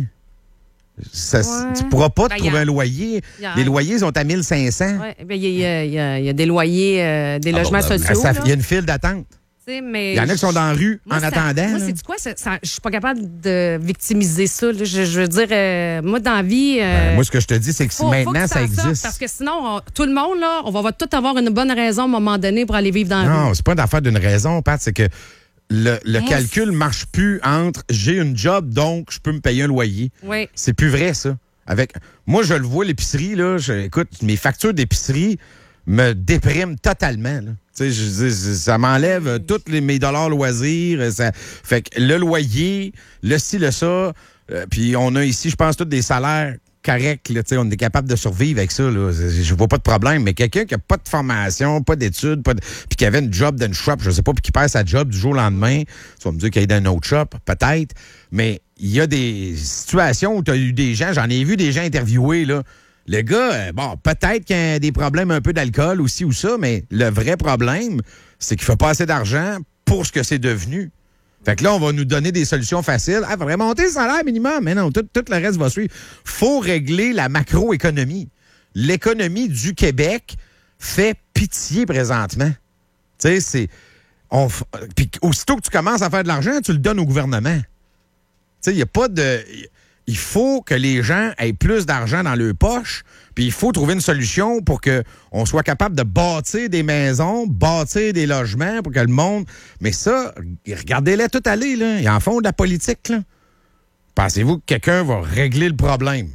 Speaker 1: Ça,
Speaker 2: Ouais.
Speaker 1: Tu pourras pas
Speaker 2: Ben,
Speaker 1: te
Speaker 2: y a-
Speaker 1: trouver un loyer.
Speaker 2: y a-
Speaker 1: Les loyers sont à mille cinq cents.
Speaker 2: Ouais, ben, il y, a- il y a- il y a des loyers, euh, des logements
Speaker 3: Abordable.
Speaker 2: sociaux.
Speaker 1: Ah, ça-
Speaker 2: là.
Speaker 1: Il y a une file d'attente.
Speaker 2: Tu sais, mais
Speaker 1: Il y en a qui sont dans la rue
Speaker 2: Moi,
Speaker 1: en
Speaker 2: ça-
Speaker 1: attendant.
Speaker 2: Moi,
Speaker 1: là.
Speaker 2: c'est quoi? ça- ça- Je suis pas capable de victimiser ça. là. Je, je veux dire, euh, moi, dans la vie. euh,
Speaker 1: Ben, moi, ce que je te dis, c'est que si
Speaker 2: faut- faut
Speaker 1: maintenant
Speaker 2: que
Speaker 1: ça
Speaker 2: t'en sortes,
Speaker 1: existe.
Speaker 2: parce que sinon, on- tout le monde, là, on va, va tout avoir une bonne raison à un moment donné pour aller vivre dans la
Speaker 1: Non,
Speaker 2: rue.
Speaker 1: c'est pas une affaire d'une raison, Pat, c'est que le, le
Speaker 2: Moi,
Speaker 1: calcul marche plus entre j'ai une job, donc je peux me payer un loyer.
Speaker 2: Oui.
Speaker 1: C'est plus vrai, ça. Avec moi, je le vois, l'épicerie, là, je- écoute, mes factures d'épicerie me dépriment totalement. Là. Tu sais, je dis, ça m'enlève euh, tous les, mes dollars loisirs. euh, Ça, fait que le loyer, le ci, le ça, euh, puis on a ici, je pense, tous des salaires corrects. Là, tu sais, on est capable de survivre avec ça. Là. Je je vois pas de problème. Mais quelqu'un qui a pas de formation, pas d'études, pas de- puis qui avait une job d'une shop, je sais pas, puis qui perd sa job du jour au lendemain, tu vas me dire qu'il est dans un autre shop, peut-être. Mais il y a des situations où tu as eu des gens, j'en ai vu des gens interviewés, là. Le gars, euh, bon, peut-être qu'il y a des problèmes un peu d'alcool aussi ou ça, mais le vrai problème, c'est qu'il ne fait pas assez d'argent pour ce que c'est devenu. Fait que là, on va nous donner des solutions faciles. Ah, il faudrait monter le salaire minimum. Mais non, tout, tout le reste va suivre. Faut régler la macroéconomie. L'économie du Québec fait pitié présentement. Tu sais, c'est... On, puis aussitôt que tu commences à faire de l'argent, tu le donnes au gouvernement. Tu sais, il n'y a pas de... Il faut que les gens aient plus d'argent dans leur poche, puis il faut trouver une solution pour qu'on soit capable de bâtir des maisons, bâtir des logements, pour que le monde... Mais ça, regardez-les tout aller, là. Ils en font de la politique, là. Pensez-vous que quelqu'un va régler le problème?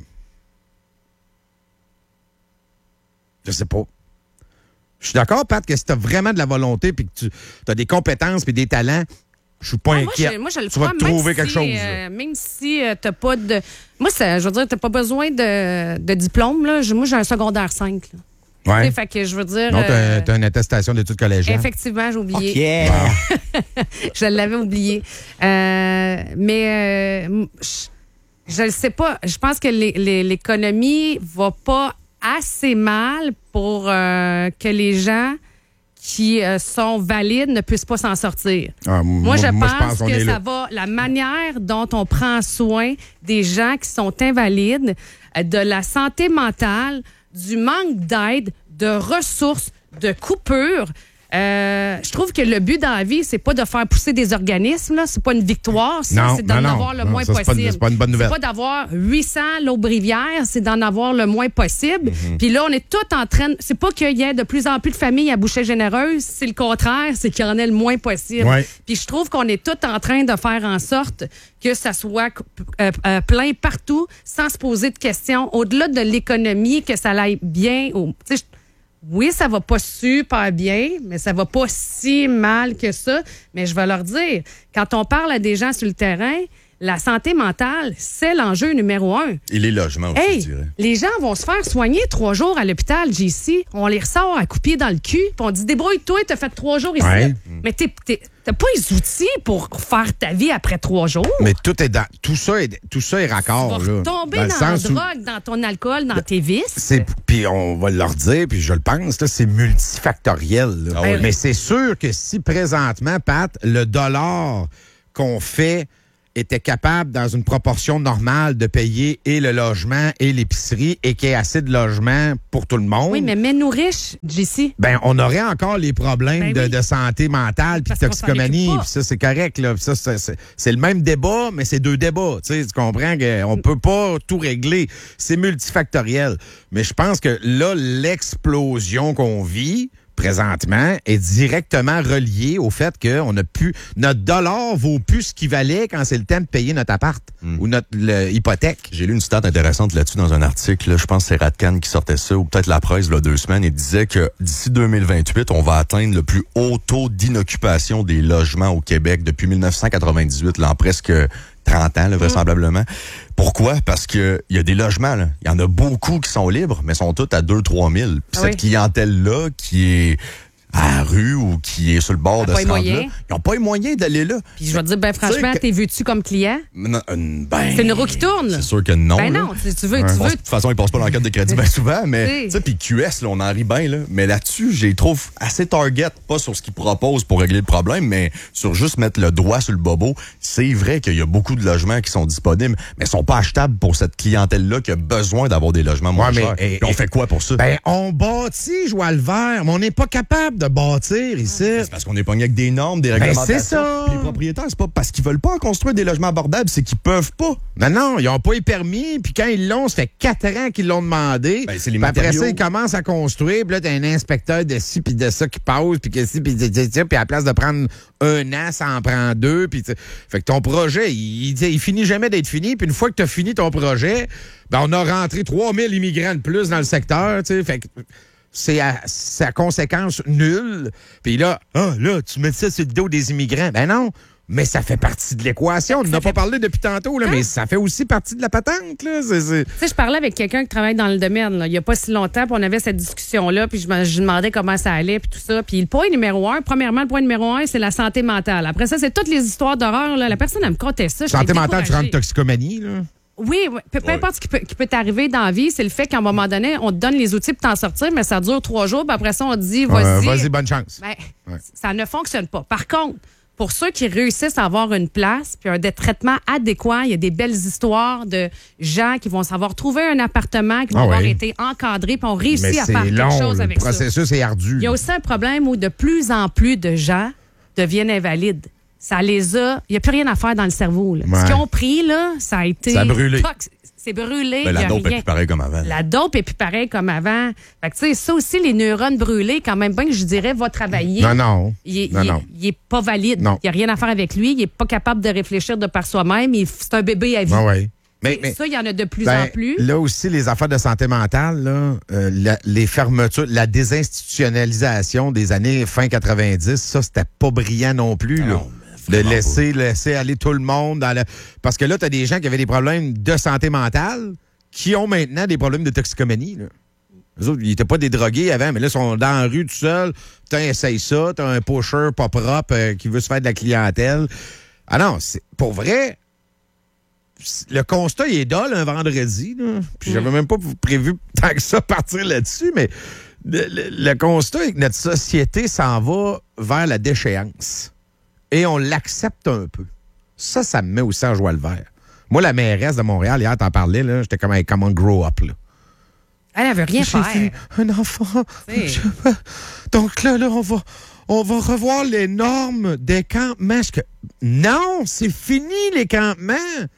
Speaker 1: Je sais pas. Je suis d'accord, Pat, que si tu as vraiment de la volonté, puis que tu as des compétences puis des talents... Je suis pas
Speaker 2: ah,
Speaker 1: inquiet.
Speaker 2: Moi, je, moi, je le
Speaker 1: tu vas
Speaker 2: crois,
Speaker 1: trouver
Speaker 2: même
Speaker 1: quelque
Speaker 2: si,
Speaker 1: chose.
Speaker 2: Euh, même si euh, t'as pas de... Moi, ça, je veux dire, t'as pas besoin de, de diplôme. Là. Moi, j'ai un secondaire cinq. Là.
Speaker 1: Ouais.
Speaker 2: Fait que je veux dire...
Speaker 1: Non, t'as,
Speaker 2: euh,
Speaker 1: t'as une attestation d'études collégiales.
Speaker 2: Effectivement, j'ai oublié.
Speaker 4: Oh, yeah.
Speaker 2: Je l'avais oublié. Euh, mais euh, je, je le sais pas. Je pense que les, les, l'économie va pas assez mal pour euh, que les gens qui euh, sont valides ne puissent pas s'en sortir.
Speaker 1: Ah,
Speaker 2: moi, je
Speaker 1: moi,
Speaker 2: pense,
Speaker 1: je pense qu'on
Speaker 2: que
Speaker 1: est
Speaker 2: ça
Speaker 1: là.
Speaker 2: va... La manière dont on prend soin des gens qui sont invalides, euh, de la santé mentale, du manque d'aide, de ressources, de coupures... Euh, je trouve que le but dans la vie, c'est pas de faire pousser des organismes, là. C'est pas une victoire, ça.
Speaker 1: Non,
Speaker 2: C'est d'en
Speaker 1: non, non.
Speaker 2: avoir le
Speaker 1: Non,
Speaker 2: moins
Speaker 1: ça, c'est pas une-
Speaker 2: possible.
Speaker 1: c'est pas une bonne nouvelle.
Speaker 2: C'est pas d'avoir huit cents l'Aubrivière, c'est d'en avoir le moins possible.
Speaker 1: Mm-hmm.
Speaker 2: Puis là, on est tout en train... C'est pas qu'il y ait de plus en plus de familles à bouchée généreuse, c'est le contraire, c'est qu'il y en ait le moins possible.
Speaker 1: Ouais.
Speaker 2: Puis je trouve qu'on est tout en train de faire en sorte que ça soit euh, euh, plein partout, sans se poser de questions, au-delà de l'économie, que ça aille bien. Au, tu sais, oui, ça va pas super bien, mais ça va pas si mal que ça. Mais je vais leur dire, quand on parle à des gens sur le terrain, la santé mentale, c'est l'enjeu numéro un.
Speaker 3: Et les logements aussi,
Speaker 2: Hey,
Speaker 3: je dirais.
Speaker 2: les gens vont se faire soigner trois jours à l'hôpital, J C. On les ressort à coupier dans le cul, puis on dit débrouille-toi, t'as fait trois jours ici.
Speaker 1: Ouais.
Speaker 2: Mais t'es, t'es- t'as pas les outils pour faire ta vie après trois jours.
Speaker 1: Mais tout est dans, tout ça est, tout ça est raccord,
Speaker 2: Tu vas
Speaker 1: là.
Speaker 2: tomber
Speaker 1: Dans
Speaker 2: dans,
Speaker 1: le
Speaker 2: la
Speaker 1: sens où-
Speaker 2: drogue, dans ton alcool, dans tes vices.
Speaker 1: C'est, puis on va leur dire, puis je le pense, là, c'est multifactoriel. là.
Speaker 3: Ah oui.
Speaker 1: Mais c'est sûr que si présentement, Pat, le dollar qu'on fait était capable, dans une proportion normale, de payer et le logement et l'épicerie et qu'il y ait assez de logements pour tout le monde,
Speaker 2: Oui, mais mets-nous riches, J C.
Speaker 1: ben, on aurait encore les problèmes
Speaker 2: Ben
Speaker 1: de,
Speaker 2: oui.
Speaker 1: de santé mentale puis de
Speaker 2: Parce qu'on s'en
Speaker 1: toxicomanie.
Speaker 2: occupe pas.
Speaker 1: Puis ça, c'est correct. Là. Puis ça, c'est, c'est, c'est le même débat, mais c'est deux débats. Tu sais, tu comprends qu'on peut pas tout régler. C'est multifactoriel. Mais je pense que là, l'explosion qu'on vit présentement est directement reliée au fait que on a pu, notre dollar vaut plus ce qu'il valait quand c'est le temps de payer notre appart ou notre le, hypothèque.
Speaker 3: J'ai lu une stat intéressante là-dessus dans un article. Là, je pense que c'est Radcan qui sortait ça, ou peut-être La Presse, il y a deux semaines, et disait que d'ici deux mille vingt-huit, on va atteindre le plus haut taux d'inoccupation des logements au Québec depuis mille neuf cent quatre-vingt-dix-huit, là, en presque trente ans, là, vraisemblablement. Pourquoi? Parce que il y a des logements, là. Il y en a beaucoup qui sont libres, mais sont tous à deux à trois mille. Puis
Speaker 2: Ah
Speaker 3: cette
Speaker 2: oui.
Speaker 3: clientèle-là qui est à la rue ou qui est sur le bord
Speaker 2: A
Speaker 3: de
Speaker 2: pas
Speaker 3: ce
Speaker 2: les
Speaker 3: rendre-là,
Speaker 2: moyens.
Speaker 3: ils n'ont pas les moyens d'aller là.
Speaker 2: Puis je vais te dire, ben franchement,
Speaker 3: que-
Speaker 2: t'es vu-tu comme client?
Speaker 3: Non, euh, ben,
Speaker 2: C'est une roue qui tourne.
Speaker 3: C'est sûr que non.
Speaker 2: Ben
Speaker 3: là.
Speaker 2: non, tu, tu veux,
Speaker 3: Bon,
Speaker 2: tu veux.
Speaker 3: de toute façon, ils passent pas dans le cadre de crédit bien souvent, mais
Speaker 2: Oui.
Speaker 3: tu sais, puis Q S, là, on en rit bien, là. Mais là-dessus, j'ai trouve assez target, pas sur ce qu'ils proposent pour régler le problème, mais sur juste mettre le doigt sur le bobo. C'est vrai qu'il y a beaucoup de logements qui sont disponibles, mais ils sont pas achetables pour cette clientèle-là qui a besoin d'avoir des logements moins
Speaker 1: Ouais, mais,
Speaker 3: chers.
Speaker 1: et-
Speaker 3: Puis on
Speaker 1: et-
Speaker 3: fait quoi pour ça?
Speaker 1: Ben, on bâtit, Joël Vert, mais on n'est pas capable de bâtir ici.
Speaker 3: C'est parce qu'on est pogné avec des normes, des réglementations.
Speaker 1: c'est ça.
Speaker 3: Puis les propriétaires, c'est pas parce qu'ils veulent pas en construire des logements abordables, c'est qu'ils peuvent pas.
Speaker 1: Non, non, ils n'ont pas les permis, puis quand ils l'ont, ça fait quatre ans qu'ils l'ont demandé.
Speaker 3: Ben, c'est les
Speaker 1: Puis après
Speaker 3: matériaux.
Speaker 1: ça, ils commencent à construire, puis là, t'as un inspecteur de ci, puis de ça qui passe, puis que ci, puis de de ça, puis à la place de prendre un an, ça en prend deux, puis tu sais. Fait que ton projet, il, il, il finit jamais d'être fini, puis une fois que t'as fini ton projet, ben on a rentré trois mille immigrants de plus dans le secteur, tu sais, fait que c'est à, c'est à conséquence nulle. Puis là, ah, là, tu mets ça sur le dos des immigrants. Ben non, Mais ça fait partie de l'équation. On n'en a pas parlé depuis tantôt, là,
Speaker 2: Hein?
Speaker 1: mais ça fait aussi partie de la patente. Là. C'est, c'est...
Speaker 2: Tu sais, je parlais avec quelqu'un qui travaille dans le domaine, là, il n'y a pas si longtemps, puis on avait cette discussion-là, puis je me je demandais comment ça allait, puis tout ça. Puis le point numéro un, premièrement, le point numéro un, c'est la santé mentale. Après ça, c'est toutes les histoires d'horreur. Là. La personne, elle me contait ça.
Speaker 1: Santé
Speaker 2: j'étais
Speaker 1: mentale, tu rentres
Speaker 2: découragée.
Speaker 1: toxicomanie. Là.
Speaker 2: Oui, oui. Peu, peu importe ce qui peut, qui peut t'arriver dans la vie, c'est le fait qu'à un moment donné, on te donne les outils pour t'en sortir, mais ça dure trois jours, puis après ça, on te dit, vas-y.
Speaker 1: Euh, vas-y, bonne chance.
Speaker 2: Ben,
Speaker 1: Ouais.
Speaker 2: ça ne fonctionne pas. Par contre, pour ceux qui réussissent à avoir une place puis un des traitements adéquats, il y a des belles histoires de gens qui vont savoir trouver un appartement, qui vont
Speaker 1: Ah
Speaker 2: avoir
Speaker 1: oui.
Speaker 2: été encadrés puis ont réussi
Speaker 1: Mais
Speaker 2: à
Speaker 1: c'est
Speaker 2: faire quelque
Speaker 1: long,
Speaker 2: chose
Speaker 1: le
Speaker 2: avec ça.
Speaker 1: processus est ardu.
Speaker 2: Il y a aussi un problème où de plus en plus de gens deviennent invalides. Ça les a... Il n'y a plus rien à faire dans le cerveau. Là.
Speaker 1: Ouais.
Speaker 2: Ce qu'ils ont pris, là, ça a été...
Speaker 1: Ça a brûlé.
Speaker 2: tox- C'est brûlé.
Speaker 3: Ben,
Speaker 2: il y
Speaker 3: la
Speaker 2: a
Speaker 3: dope est
Speaker 2: rien.
Speaker 3: plus pareil comme avant.
Speaker 2: La dope est plus pareil comme avant. Fait que, tu sais, ça aussi, les neurones brûlés, quand même bien que je dirais, va travailler.
Speaker 1: Non, non.
Speaker 2: Il est,
Speaker 1: non,
Speaker 2: il est-
Speaker 1: non.
Speaker 2: il est pas valide.
Speaker 1: Non.
Speaker 2: Il n'y a rien à faire avec lui. Il n'est pas capable de réfléchir de par soi-même. Il- C'est un bébé à vie.
Speaker 1: Ah ouais. Mais, mais,
Speaker 2: Ça, il y en a de plus
Speaker 1: ben,
Speaker 2: en plus.
Speaker 1: là aussi, les affaires de santé mentale, là, euh, la- les fermetures, la désinstitutionnalisation des années fin quatre-vingt-dix, ça, c'était pas brillant non plus. Là.
Speaker 3: Non,
Speaker 1: de
Speaker 3: vraiment
Speaker 1: laisser, laisser aller tout le monde dans le... Parce que là, tu as des gens qui avaient des problèmes de santé mentale qui ont maintenant des problèmes de toxicomanie. Là. Eux autres, ils n'étaient pas des drogués avant, mais là, ils sont dans la rue tout seuls. Tu essayes ça, tu as un pusher pas propre euh, qui veut se faire de la clientèle. Ah non, c'est pour vrai... Le constat, il est dole un vendredi. Là. Puis j'avais même pas prévu tant que ça partir là-dessus, mais le, le- le constat est que notre société s'en va vers la déchéance. Et on l'accepte un peu. Ça, ça me met aussi en joie le vert. Moi, la mairesse de Montréal, hier, t'en parlais, là, j'étais comme, hey, comment grow up, là.
Speaker 2: Elle, elle veut rien
Speaker 1: J'ai
Speaker 2: faire.
Speaker 1: vu un enfant.
Speaker 2: T'sais.
Speaker 1: Je- Donc là, là, on va, on va revoir les normes des campements. Je- Non, c'est fini, les campements.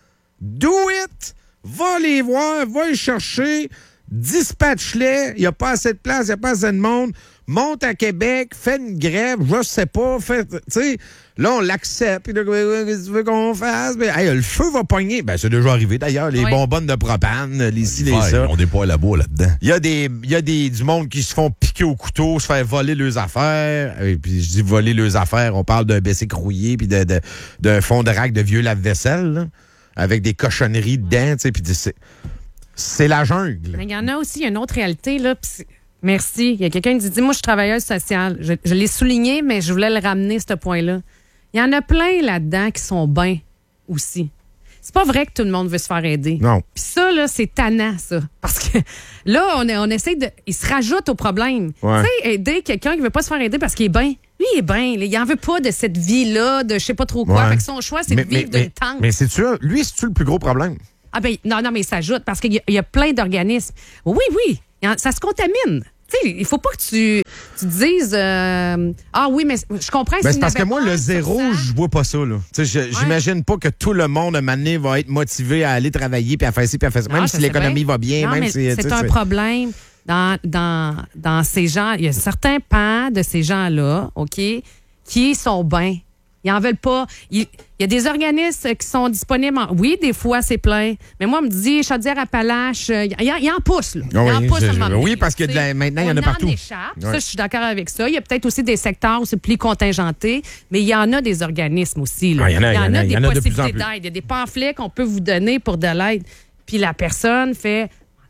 Speaker 1: Do it! Va les voir, va les chercher, dispatche-les. Il n'y a pas assez de place, il n'y a pas assez de monde. Monte à Québec, fais une grève, je sais pas. Fait, tu sais, là, on l'accepte. Puis là, qu'est-ce que tu veux qu'on fasse? Ben, hey, le feu va pogner. Ben, c'est déjà arrivé d'ailleurs. Les
Speaker 2: Oui.
Speaker 1: bonbonnes de propane, les ci, les
Speaker 3: Ouais,
Speaker 1: ça.
Speaker 3: on des poils à bois là-dedans.
Speaker 1: Il y a des, il y a des, du monde qui se font piquer au couteau, se faire voler leurs affaires. Et puis, je dis voler leurs affaires, on parle d'un B C rouillé puis de, de, d'un fond de rack de vieux lave-vaisselle, là, avec des cochonneries dedans, tu sais, puis c'est, c'est la jungle.
Speaker 2: Mais il y en a aussi une autre réalité, là. pis c'est- Merci. Il y a quelqu'un qui dit, moi, je suis travailleuse sociale. Je, je l'ai souligné, mais je voulais le ramener, ce point-là. Il y en a plein là-dedans qui sont bien aussi. C'est pas vrai que tout le monde veut se faire aider.
Speaker 1: Non.
Speaker 2: Puis ça, là, c'est tannant, ça. Parce que là, on, est- on essaie de... Il se rajoute au problème.
Speaker 1: Ouais.
Speaker 2: Tu sais, aider quelqu'un qui veut pas se faire aider parce qu'il est bien. Lui, il est bien. Il en veut pas de cette vie-là, de je sais pas trop quoi.
Speaker 1: Ouais.
Speaker 2: Fait que son choix, c'est de vivre d'une tente.
Speaker 1: mais c'est-tu, lui, c'est-tu le plus gros problème?
Speaker 2: Ah ben non, non, mais il s'ajoute parce qu'il y, a- il y a plein d'organismes. Oui, oui, il y en- ça se contamine. Tu sais, il faut pas que tu, tu te dises euh, ah oui, mais je comprends.
Speaker 1: Ben,
Speaker 2: s'il
Speaker 1: c'est parce
Speaker 2: n'y
Speaker 1: que moi,
Speaker 2: avait
Speaker 1: le
Speaker 2: pas
Speaker 1: zéro,
Speaker 2: sur cent.
Speaker 1: je vois pas ça. Là. Tu sais, je- J'imagine pas que tout le monde, à un moment donné, va être motivé à aller travailler puis à faire ci puis à faire ça.
Speaker 2: Non,
Speaker 1: Même
Speaker 2: je
Speaker 1: si
Speaker 2: sais
Speaker 1: l'économie
Speaker 2: bien.
Speaker 1: va bien,
Speaker 2: Non,
Speaker 1: même
Speaker 2: mais
Speaker 1: si... tu
Speaker 2: c'est
Speaker 1: sais,
Speaker 2: un problème dans, dans, dans ces gens. Il y a certains pans de ces gens-là, OK, qui sont bien. Ils en veulent pas. Il, il y a des organismes qui sont disponibles. en- Oui, des fois, c'est plein. Mais moi, on me dit, Chaudière-Appalaches, euh, il y, en- il en pousse, là. Il
Speaker 1: Ah
Speaker 2: en
Speaker 1: oui,
Speaker 2: pousse
Speaker 1: je-
Speaker 2: à un
Speaker 1: je-
Speaker 2: moment
Speaker 1: oui,
Speaker 2: donné,
Speaker 1: parce que
Speaker 2: tu
Speaker 1: de la-
Speaker 2: sais.
Speaker 1: maintenant, il y en a
Speaker 2: On
Speaker 1: partout.
Speaker 2: échappe.
Speaker 1: Ouais.
Speaker 2: Ça, je suis d'accord avec ça. Il y a peut-être aussi des secteurs où c'est plus contingenté, mais il y en a des organismes aussi. Là.
Speaker 1: Ah, il y en a, il y en a, il y
Speaker 2: des
Speaker 1: en a de plus en
Speaker 2: possibilités
Speaker 1: plus.
Speaker 2: d'aide. Il y a des pamphlets qu'on peut vous donner pour de l'aide. Puis la personne fait...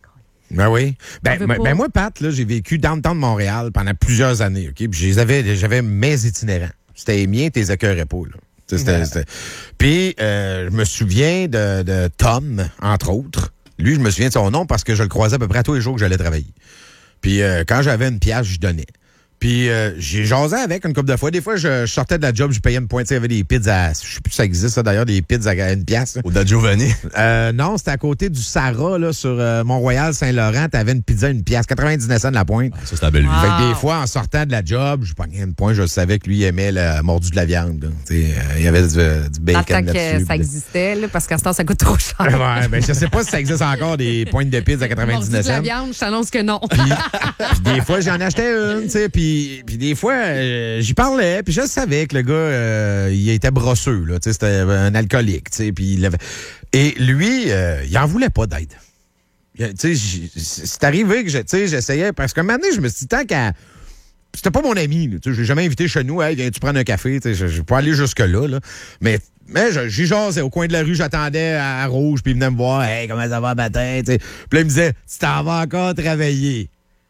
Speaker 1: Ben oui. Ben,
Speaker 2: On veut
Speaker 1: ben,
Speaker 2: pas.
Speaker 1: ben moi, Pat, là, j'ai vécu dans le temps de Montréal pendant plusieurs années. OK? Puis je les avais, j'avais mes itinérants. C'était les miens, tes écœurais pas, là. Tu sais, c'était- c'était- Puis, euh, je me souviens de, de Tom, entre autres. Lui, je me souviens de son nom parce que je le croisais à peu près à tous les jours que j'allais travailler. Puis, euh, quand j'avais une pièce, je donnais. Puis, euh, j'ai jasé avec une couple de fois. Des fois, je, je sortais de la job, je payais une pointe. Tu sais, il y avait des pizzas, je sais plus si ça existe, ça, d'ailleurs, des pizzas à une pièce.
Speaker 3: Au Da Giovanni.
Speaker 1: Euh, non, c'était à côté du Sarah, là, sur euh, Mont-Royal-Saint-Laurent. T'avais une pizza, une pièce, quatre-vingt-dix cents de la pointe.
Speaker 3: Ça, c'est la belle vie.
Speaker 2: Ah.
Speaker 1: Fait que des fois, en sortant de la job, je pognais une pointe, je savais que lui il aimait le mordu de la viande. là. Tu sais, euh, il y avait du, euh, du
Speaker 2: En
Speaker 1: bacon
Speaker 2: tant que
Speaker 1: là-dessus.
Speaker 2: ça
Speaker 1: puis-
Speaker 2: existait, là, parce qu'à ce temps, ça coûte trop cher.
Speaker 1: Ouais, ben, je sais pas si ça existe encore, des pointes de pizza à
Speaker 2: Mordu
Speaker 1: quatre-vingt-dix-neuf
Speaker 2: de la
Speaker 1: cents.
Speaker 2: viande, je t'annonce que non.
Speaker 1: Puis des fois, j'en achetais une, tu sais, puis, puis des fois, euh, j'y parlais, puis je savais que le gars, euh, il était brosseux, là, tu sais, c'était un alcoolique, tu sais, puis il avait... Et lui, euh, il en voulait pas d'aide. Il- Tu sais, j- c'est arrivé que, je- tu sais, j'essayais, parce qu'un moment donné, je me suis dit, tant qu'à c'était pas mon ami. Là, j'ai jamais invité chez nous. Hey, viens-tu prendre un café? Je vais pas aller jusque-là. Là. Mais, mais j'y jasais. Au coin de la rue, j'attendais à, à Rouge, puis il venait me voir. Hey, comment ça va, matin? Puis là, il me disait, tu t'en vas encore travailler.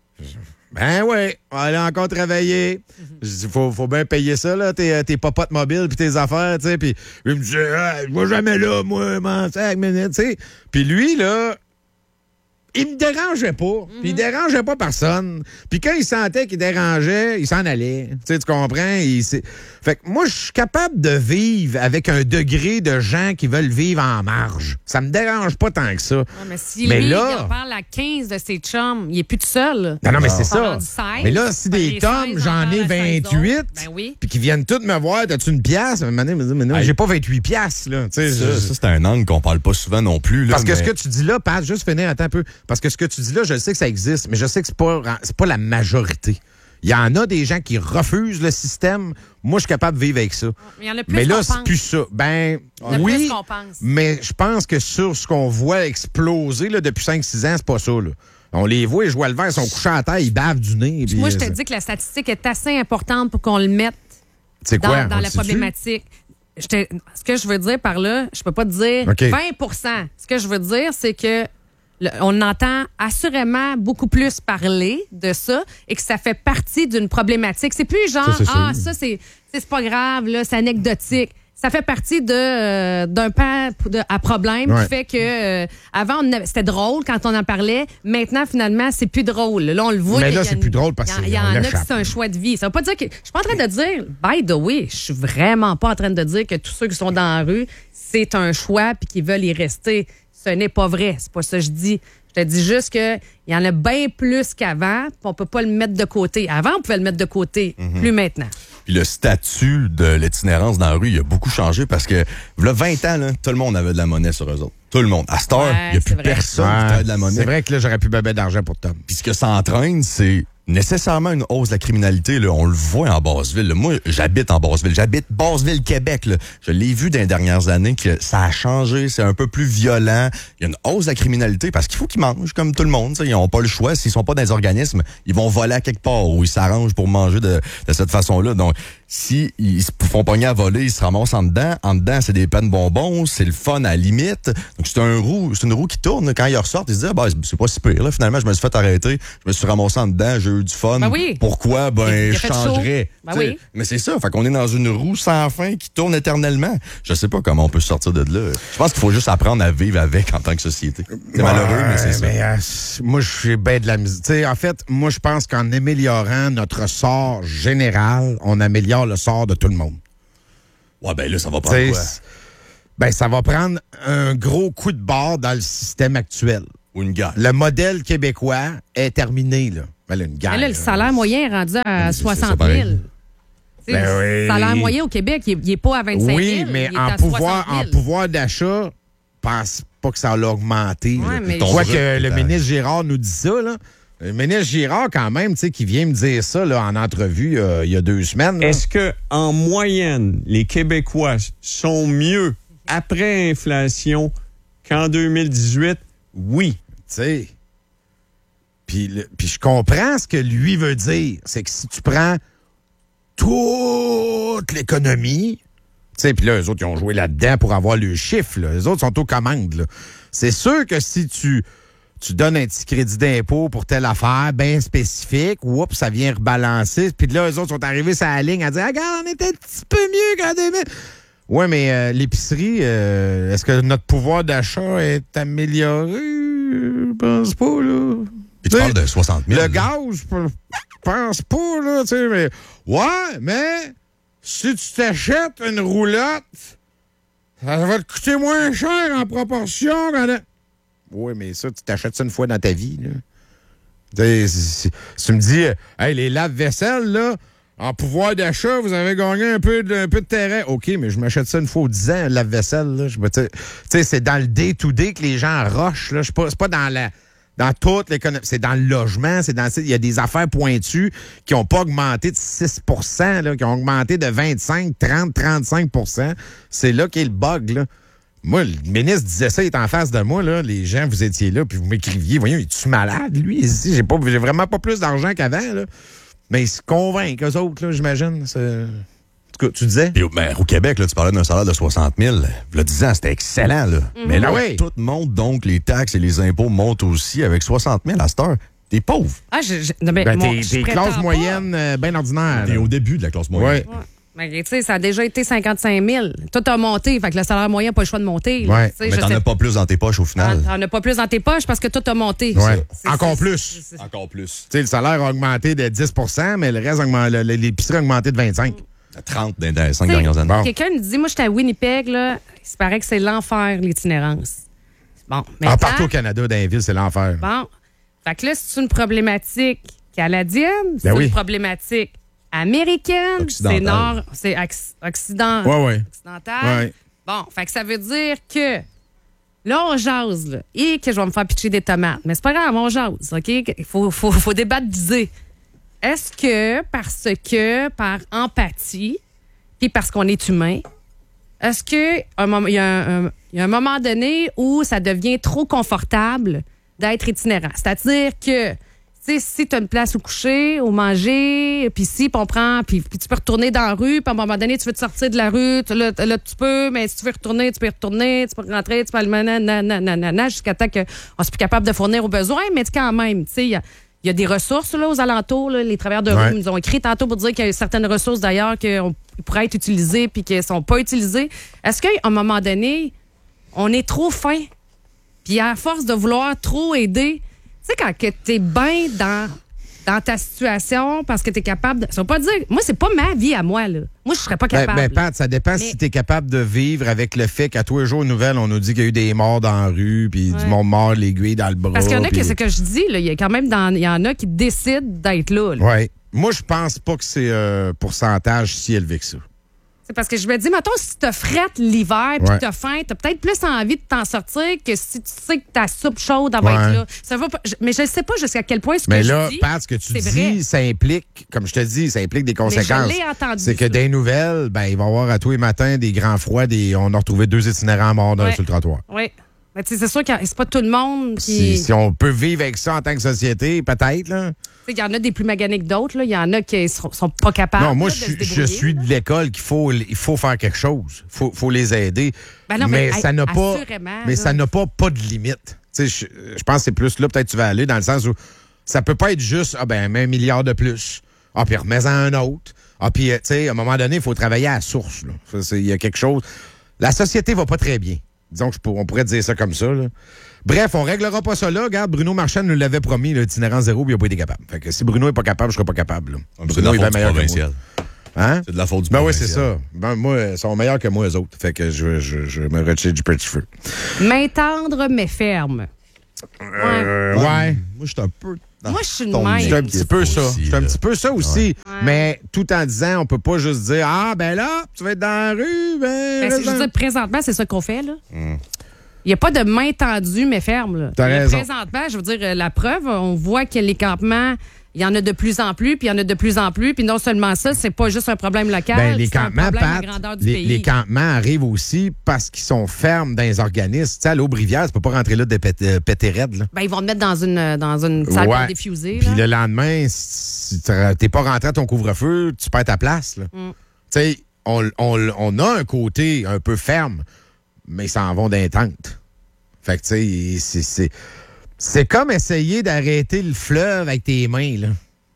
Speaker 1: Ben oui, on va aller encore travailler. Je dis, faut, faut bien payer ça, là, tes, tes popotes mobiles puis tes affaires, tu sais. Puis il me disait, ah, je vais jamais là, moi, m'en sac, tu sais. Puis lui, là, il me dérangeait pas. Mm-hmm. Puis il dérangeait pas personne. Puis quand il sentait qu'il dérangeait, il s'en allait. Tu sais, tu comprends? Il, fait que moi, je suis capable de vivre avec un degré de gens qui veulent vivre en marge. Ça me dérange pas tant que ça.
Speaker 2: Ouais, mais si
Speaker 1: mais
Speaker 2: lui,
Speaker 1: là,
Speaker 2: il en parle à quinze de ses chums, il est plus tout seul.
Speaker 1: Non, non, mais
Speaker 2: Ah.
Speaker 1: c'est ça.
Speaker 2: seize,
Speaker 1: Mais là, si des tomes, j'en ai vingt-huit,
Speaker 2: ben oui.
Speaker 1: puis qu'ils viennent tous me voir, t'as-tu une pièce? À un moment donné, me dit, mais non,
Speaker 3: Hey.
Speaker 1: j'ai pas vingt-huit piastres, là. Tu sais,
Speaker 3: Ça,
Speaker 1: je-
Speaker 3: ça, c'est un angle qu'on parle pas souvent non plus. Là,
Speaker 1: Parce que
Speaker 3: mais-
Speaker 1: ce que tu dis là, Pat, juste finir, attends un peu. Parce que ce que tu dis là, je sais que ça existe, mais je sais que c'est pas, c'est pas la majorité. Il y en a des gens qui refusent le système. Moi, je suis capable de vivre avec ça.
Speaker 2: Mais il y en a plus
Speaker 1: Mais là,
Speaker 2: qu'on
Speaker 1: c'est
Speaker 2: pense.
Speaker 1: plus ça. Ben,
Speaker 2: Il y en a
Speaker 1: oui,
Speaker 2: plus qu'on pense.
Speaker 1: mais je pense que sur ce qu'on voit exploser là, depuis cinq six ans, c'est pas ça. Là. On les voit, ils jouent à le vert, ils sont couchés à terre, ils bavent du nez. puis,
Speaker 2: Moi, je te
Speaker 1: euh,
Speaker 2: dis que la statistique est assez importante pour qu'on le mette
Speaker 1: c'est
Speaker 2: dans,
Speaker 1: quoi?
Speaker 2: dans
Speaker 1: On
Speaker 2: la
Speaker 1: le sait-tu?
Speaker 2: problématique. Je te- ce que je veux dire par là, je peux pas te dire
Speaker 1: OK.
Speaker 2: vingt pour cent. Ce que je veux dire, c'est que le- on entend assurément beaucoup plus parler de ça et que ça fait partie d'une problématique. C'est plus genre,
Speaker 1: Ça, c'est sûr.
Speaker 2: ah, ça, c'est c'est pas grave, là, c'est anecdotique. Ça fait partie de euh, d'un pan de- à problème
Speaker 1: Ouais.
Speaker 2: qui fait que euh, avant on avait- c'était drôle quand on en parlait. Maintenant finalement c'est plus drôle. Là on le voit.
Speaker 1: Mais
Speaker 2: qu'il
Speaker 1: là,
Speaker 2: y a
Speaker 1: c'est
Speaker 2: une-
Speaker 1: plus drôle parce
Speaker 2: il y, en-
Speaker 1: qu'on
Speaker 2: il y en a qui
Speaker 1: l'échappe.
Speaker 2: c'est un choix de vie. Ça veut pas dire que je suis pas en train de dire by the way, je suis vraiment pas en train de dire que tous ceux qui sont dans la rue c'est un choix puis qu'ils veulent y rester. Ce n'est pas vrai. C'est pas ça que je dis. Je te dis juste qu'il y en a bien plus qu'avant, puis on peut pas le mettre de côté. Avant, on pouvait le mettre de côté, plus maintenant.
Speaker 3: Puis le statut de l'itinérance dans la rue, il a beaucoup changé parce que, là, vingt ans, là, tout le monde avait de la monnaie sur eux autres. Tout le monde. À cette heure, il
Speaker 2: Ouais,
Speaker 3: n'y a
Speaker 2: c'est
Speaker 3: plus
Speaker 2: vrai.
Speaker 3: personne qui
Speaker 1: Ouais,
Speaker 3: a de la monnaie.
Speaker 1: c'est vrai que là, j'aurais pu beber d'argent pour Tom.
Speaker 3: Puis ce que ça entraîne, c'est nécessairement une hausse de la criminalité. Là. On le voit en Basseville. Là. Moi, j'habite en Basseville. J'habite Basseville, Québec. Là. Je l'ai vu dans les dernières années que ça a changé. C'est un peu plus violent. Il y a une hausse de la criminalité parce qu'il faut qu'ils mangent comme tout le monde. T'sais. Ils n'ont pas le choix. S'ils sont pas dans les organismes, ils vont voler à quelque part ou ils s'arrangent pour manger de, de cette façon-là. Donc, si ils se font pogner à voler, ils se ramassent en dedans. En dedans, c'est des pains de bonbons. C'est le fun à la limite. Donc, c'est un roue, c'est une roue qui tourne. Quand ils ressortent, ils se disent, ah, ben, c'est pas si pire. Là. Finalement, je me suis fait arrêter. Je me suis ramassé en dedans. J'ai eu du fun.
Speaker 2: Ben oui.
Speaker 3: Pourquoi? Ben,
Speaker 2: Il a
Speaker 3: je
Speaker 2: fait
Speaker 3: changerais.
Speaker 2: chaud. Ben
Speaker 3: T'sais,
Speaker 2: oui.
Speaker 3: Mais c'est ça. Fait qu'on est dans une roue sans fin qui tourne éternellement. Je sais pas comment on peut sortir de là. Je pense qu'il faut juste apprendre à vivre avec en tant que société. C'est malheureux, mais c'est ça.
Speaker 1: Mais, euh, moi, je suis bien de la musique. Tu sais, en fait, moi, je pense qu'en améliorant notre sort général, on améliore le sort de tout le monde.
Speaker 3: Ouais, ben là, ça va
Speaker 1: Tu
Speaker 3: prendre
Speaker 1: sais,
Speaker 3: quoi?
Speaker 1: c'est- ben, ça va prendre un gros coup de barre dans le système actuel.
Speaker 3: Ou une guerre.
Speaker 1: Le modèle québécois est terminé, là. Ben, là, une guerre,
Speaker 2: Mais là, le
Speaker 1: là.
Speaker 2: salaire moyen est rendu à
Speaker 3: c'est- c'est
Speaker 2: soixante
Speaker 3: pareil.
Speaker 2: mille. Tu sais,
Speaker 1: Ben oui.
Speaker 2: Le salaire moyen au Québec, il n'est pas à vingt-cinq mille.
Speaker 1: Oui, mais
Speaker 2: il est
Speaker 1: en
Speaker 2: à
Speaker 1: pouvoir,
Speaker 2: soixante
Speaker 1: en
Speaker 2: mille.
Speaker 1: pouvoir d'achat, je pense pas que ça l'a augmenté.
Speaker 2: Ouais,
Speaker 1: là.
Speaker 2: mais
Speaker 1: Je vois
Speaker 3: je-
Speaker 1: que le
Speaker 3: Ton-
Speaker 1: ministre Girard nous dit ça, là. Le ministre Girard, quand même, tu sais, qui vient me dire ça là, en entrevue euh, il y a deux semaines. là.
Speaker 5: Est-ce que en moyenne, les Québécois sont mieux après inflation qu'en deux mille dix-huit? Oui.
Speaker 1: Tu sais. Puis, le- puis je comprends ce que lui veut dire. C'est que si tu prends toute l'économie, tu sais, puis là, eux autres, ils ont joué là-dedans pour avoir le chiffre. Là. Les autres sont aux commandes. là. C'est sûr que si tu, tu donnes un petit crédit d'impôt pour telle affaire bien spécifique, oups, ça vient rebalancer. Puis là, eux autres sont arrivés sur la ligne à dire, regarde, on était un petit peu mieux qu'en deux mille. Oui, mais euh, l'épicerie, euh, est-ce que notre pouvoir d'achat est amélioré? Je pense pas, là.
Speaker 3: Puis tu
Speaker 1: Tu sais,
Speaker 3: parles de soixante mille.
Speaker 1: Le
Speaker 3: là.
Speaker 1: gaz, je pense pas, là, tu sais, mais... Ouais, mais si tu t'achètes une roulotte, ça va te coûter moins cher en proportion. Oui, mais ça, tu t'achètes ça une fois dans ta vie, là. Tu sais, si, si- si tu me dis, euh, hey, les lave-vaisselle, là, en pouvoir d'achat, vous avez gagné un peu de, un peu de terrain. OK, mais je m'achète ça une fois aux dix ans, un lave-vaisselle, là. Je me- Tu sais, c'est dans le day-to-day que les gens rushent, là. Je suis pas- C'est pas dans la... Dans toute l'économie. C'est dans le logement, c'est dans. Il y a des affaires pointues qui n'ont pas augmenté de six pour cent, là, qui ont augmenté de vingt-cinq, trente, trente-cinq pour cent. C'est là qu'est le bug, là. Moi, le ministre disait ça, il est en face de moi, là. Les gens, vous étiez là, puis vous m'écriviez. Voyons, es-tu malade, lui? Ici, j'ai pas, j'ai vraiment pas plus d'argent qu'avant, là. Mais ils se convainquent, eux autres, là, j'imagine. C'est... En tout cas, tu disais?
Speaker 3: Et, ben, au Québec, là, tu parlais d'un salaire de soixante mille. Le dix ans, c'était excellent. Là.
Speaker 2: Mm-hmm.
Speaker 3: Mais là,
Speaker 1: Ah oui.
Speaker 3: tout monte, donc les taxes et les impôts montent aussi. Avec soixante mille à cette heure, t'es pauvre.
Speaker 2: Ah, je, je, non, mais
Speaker 1: Ben,
Speaker 2: mon-
Speaker 1: t'es,
Speaker 2: je
Speaker 1: t'es
Speaker 2: prétends
Speaker 1: classe
Speaker 2: pas.
Speaker 1: moyenne euh, bien ordinaire.
Speaker 3: T'es
Speaker 1: là.
Speaker 3: au début de la classe moyenne.
Speaker 1: Ouais.
Speaker 2: Ouais. Mais tu sais, ça a déjà été cinquante-cinq mille. Tout a monté, fait que le salaire moyen n'a pas le choix de monter. là.
Speaker 1: Ouais.
Speaker 2: Tu sais,
Speaker 3: Mais
Speaker 2: je
Speaker 3: t'en
Speaker 2: sais-
Speaker 3: as pas plus dans tes poches au final.
Speaker 2: T'en as pas plus dans tes poches parce que tout a monté.
Speaker 1: Ouais.
Speaker 2: C'est-
Speaker 1: Encore
Speaker 2: c'est-
Speaker 1: plus.
Speaker 2: c'est- c'est-
Speaker 3: Encore plus.
Speaker 1: Tu sais, le salaire a augmenté de dix pour cent, mais le reste, a augmenté- le- le- l'épicerie a augmenté de vingt-cinq.
Speaker 3: trente dans les cinq
Speaker 2: Tu sais,
Speaker 3: dernières années.
Speaker 1: Bon.
Speaker 2: Quelqu'un me dit, moi, j'étais à Winnipeg, là, il se paraît que c'est l'enfer, l'itinérance. Bon,
Speaker 1: Ah,
Speaker 2: maintenant,
Speaker 1: partout au Canada, dans les villes, c'est l'enfer.
Speaker 2: bon, fait que là, c'est une problématique canadienne, c'est
Speaker 1: Ben oui.
Speaker 2: une problématique américaine,
Speaker 3: Occidentale.
Speaker 2: c'est nord, c'est acc- occident,
Speaker 1: Ouais, ouais.
Speaker 2: occidental.
Speaker 1: Ouais.
Speaker 2: Bon, fait que ça veut dire que là, on jase, là, et que je vais me faire pitcher des tomates. Mais c'est pas grave, on jase, OK? Il faut, faut, faut débattre d'idées. Est-ce que, parce que, par empathie, puis parce qu'on est humain, est-ce que un moment- il y, a un- un- il y a un moment donné où ça devient trop confortable d'être itinérant? C'est-à-dire que, tu sais, si tu as une place où coucher, où manger, puis si, puis on prend, puis, puis tu peux retourner dans la rue, puis à un moment donné, tu veux te sortir de la rue, tu- là, là, tu peux, mais si tu veux retourner, tu peux y retourner, tu peux rentrer, tu peux aller nanana, jusqu'à temps qu'on soit plus capable de fournir aux besoins, mais quand même, tu sais, il y a, il y a des ressources là, aux alentours. Là, les travailleurs de
Speaker 1: Ouais.
Speaker 2: rue nous ont écrit tantôt pour dire qu'il y a certaines ressources d'ailleurs qui pourraient être utilisées puis qui ne sont pas utilisées. Est-ce qu'à un moment donné, on est trop fin? Puis à force de vouloir trop aider, tu sais, quand tu es bien dans, dans ta situation parce que tu es capable de. Ça veut pas dire. Moi, c'est pas ma vie à moi, là. Moi, je serais pas
Speaker 1: Ben,
Speaker 2: capable.
Speaker 1: ben, Pat, ça dépend
Speaker 2: Mais-
Speaker 1: si tu es capable de vivre avec le fait qu'à tous les jours aux nouvelles, on nous dit qu'il y a eu des morts dans la rue, puis
Speaker 2: Ouais.
Speaker 1: du monde mort, l'aiguille dans le bras.
Speaker 2: Parce qu'il y en a
Speaker 1: puis-
Speaker 2: qui, c'est ce que je dis, là. Il y a quand même dans, il y en a qui décident d'être là. là.
Speaker 1: Ouais. Moi, je pense pas que c'est un pourcentage si élevé que ça.
Speaker 2: C'est parce que je me dis, mettons, si tu frette l'hiver puis
Speaker 1: Ouais.
Speaker 2: que t'as faim, t'as peut-être plus envie de t'en sortir que si tu sais que ta soupe chaude elle va
Speaker 1: Ouais.
Speaker 2: être là. Ça va pas- je- mais je ne sais pas jusqu'à quel point ce
Speaker 1: Mais
Speaker 2: que
Speaker 1: là,
Speaker 2: je dis.
Speaker 1: Pat, ce que tu
Speaker 2: c'est
Speaker 1: dis,
Speaker 2: vrai.
Speaker 1: ça implique, comme je te dis, ça implique des
Speaker 2: Mais je
Speaker 1: conséquences.
Speaker 2: l'ai entendu,
Speaker 1: C'est que
Speaker 2: ça.
Speaker 1: des nouvelles, ben, il va y avoir à tous les matins des grands froids, des... on a retrouvé deux itinérants morts dans-
Speaker 2: Ouais.
Speaker 1: sur le trottoir.
Speaker 2: Oui. Mais tu sais, c'est sûr que c'est pas tout le monde
Speaker 1: Si,
Speaker 2: qui.
Speaker 1: si on peut vivre avec ça en tant que société, peut-être, là.
Speaker 2: Tu sais, il y en a des plus maganés que d'autres. là. Il y en a qui sont, sont pas capables.
Speaker 1: Non, moi,
Speaker 2: là,
Speaker 1: je
Speaker 2: de
Speaker 1: suis,
Speaker 2: se
Speaker 1: je
Speaker 2: débrouiller,
Speaker 1: suis
Speaker 2: là.
Speaker 1: de l'école qu'il faut, il faut faire quelque chose. Il faut, faut les aider.
Speaker 2: Ben non,
Speaker 1: mais
Speaker 2: mais,
Speaker 1: ça n'a pas,
Speaker 2: assurément,
Speaker 1: mais
Speaker 2: là.
Speaker 1: ça n'a pas, pas de limite. Tu sais, je, je pense que c'est plus là, peut-être tu vas aller dans le sens où ça peut pas être juste, ah ben, mets un milliard de plus. Ah, puis remets-en un autre. Ah, puis, euh, tu sais, à un moment donné, il faut travailler à la source. là. Ça, c'est- Il y a quelque chose. La société va pas très bien. Disons que je pour- on pourrait dire ça comme ça. là. Bref, on réglera pas ça là. Regarde, Bruno Marchand nous l'avait promis, l'itinérant zéro, puis il n'a pas été capable. Fait que si Bruno est pas capable, je serai pas capable. là.
Speaker 3: C'est de
Speaker 1: Bruno
Speaker 3: la
Speaker 1: est bien
Speaker 3: faute du
Speaker 1: meilleur que moi.
Speaker 3: provincial.
Speaker 1: Hein?
Speaker 3: C'est de la faute du
Speaker 1: Ben oui,
Speaker 3: provincial.
Speaker 1: c'est ça. Ben, moi, ils sont meilleurs que moi, eux autres. Fait que je, je, je me retire du petit feu.
Speaker 2: Main tendre, mais ferme.
Speaker 1: Euh, ouais.
Speaker 3: Moi, je suis un peu. dans
Speaker 2: Moi, je suis de
Speaker 3: ton
Speaker 2: même.
Speaker 1: Je suis un petit peu ça.
Speaker 3: aussi,
Speaker 1: Je suis un
Speaker 3: là.
Speaker 1: petit peu ça aussi.
Speaker 2: Ouais.
Speaker 1: Mais tout en disant, on peut pas juste dire, ah, ben là, tu vas être dans la rue, ben.
Speaker 2: Ben, c'est-
Speaker 1: reste
Speaker 2: je veux
Speaker 1: dans-
Speaker 2: dire, présentement, c'est ça qu'on fait, là. Il n'y a pas de main tendue, mais ferme, là.
Speaker 1: T'as
Speaker 2: Mais
Speaker 1: raison.
Speaker 2: Présentement, je veux dire, euh, la preuve, on voit que les campements, il y en a de plus en plus, puis il y en a de plus en plus, puis non seulement ça, c'est pas juste un problème local,
Speaker 1: Ben, les
Speaker 2: c'est un
Speaker 1: campements,
Speaker 2: problème à
Speaker 1: Pat,
Speaker 2: grandeur du
Speaker 1: les,
Speaker 2: pays.
Speaker 1: les campements arrivent aussi parce qu'ils sont fermes dans les organismes. Tu sais, à l'Aubrivière, tu peux pas rentrer là de péter, euh, péter raide, là.
Speaker 2: Ben, ils vont te mettre dans une, euh, dans une salle
Speaker 1: Ouais.
Speaker 2: pour défuser.
Speaker 1: Puis
Speaker 2: là.
Speaker 1: le lendemain, si t'es t'es pas rentré à ton couvre-feu, tu perds ta place, là.
Speaker 2: Mm.
Speaker 1: Tu sais, on, on, on a un côté un peu ferme, mais ils s'en vont d'un tente. Fait que, tu sais, c'est- c'est... C'est comme essayer d'arrêter le fleuve avec tes mains, là.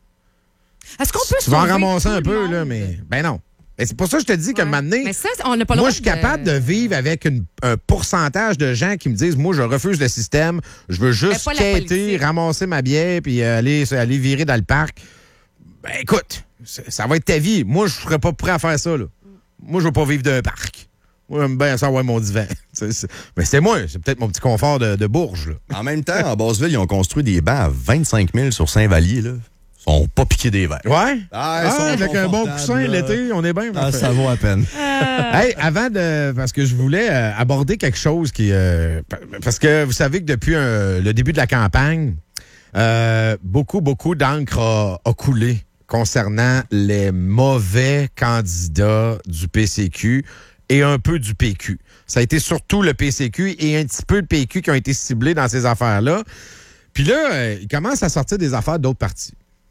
Speaker 2: Est-ce qu'on peut
Speaker 1: Tu vas en
Speaker 2: sauver
Speaker 1: ramasser
Speaker 2: tout
Speaker 1: un
Speaker 2: le
Speaker 1: peu,
Speaker 2: monde?
Speaker 1: là, mais... Ben non. Et c'est pour ça que je te dis qu'à un
Speaker 2: Ouais.
Speaker 1: moment donné,
Speaker 2: Mais ça, on n'a pas le
Speaker 1: moi,
Speaker 2: droit
Speaker 1: je suis capable de vivre avec une- un pourcentage de gens qui me disent, moi, je refuse le système, je veux juste
Speaker 2: pas la
Speaker 1: quêter,
Speaker 2: politique.
Speaker 1: ramasser ma bière, puis euh, aller, aller virer dans le parc. Ben écoute, ça, ça va être ta vie. Moi, je serais pas prêt à faire ça, là. Moi, je veux pas vivre d'un parc. Moi, j'aime bien ça, ouais, mon divan. C'est- c'est- Mais c'est moi, c'est peut-être mon petit confort de, de bourge, là.
Speaker 3: En même temps, en Basseville, ils ont construit des bancs à vingt-cinq mille sur Saint-Vallier. Là. Ils sont pas piqués des verres.
Speaker 1: Ouais?
Speaker 3: Ah, ils sont
Speaker 1: avec un bon
Speaker 3: confortables,
Speaker 1: coussin
Speaker 3: là.
Speaker 1: l'été, on est bien.
Speaker 3: Ah,
Speaker 1: parfait.
Speaker 3: ça vaut à peine.
Speaker 1: Hey, avant de. Parce que je voulais euh, aborder quelque chose qui. euh, parce que vous savez que depuis euh, le début de la campagne, euh, beaucoup, beaucoup d'encre a, a coulé concernant les mauvais candidats du P C Q et un peu du P Q. Ça a été surtout le P C Q et un petit peu le P Q qui ont été ciblés dans ces affaires-là. Puis là, euh, il commence à sortir des affaires d'autres partis.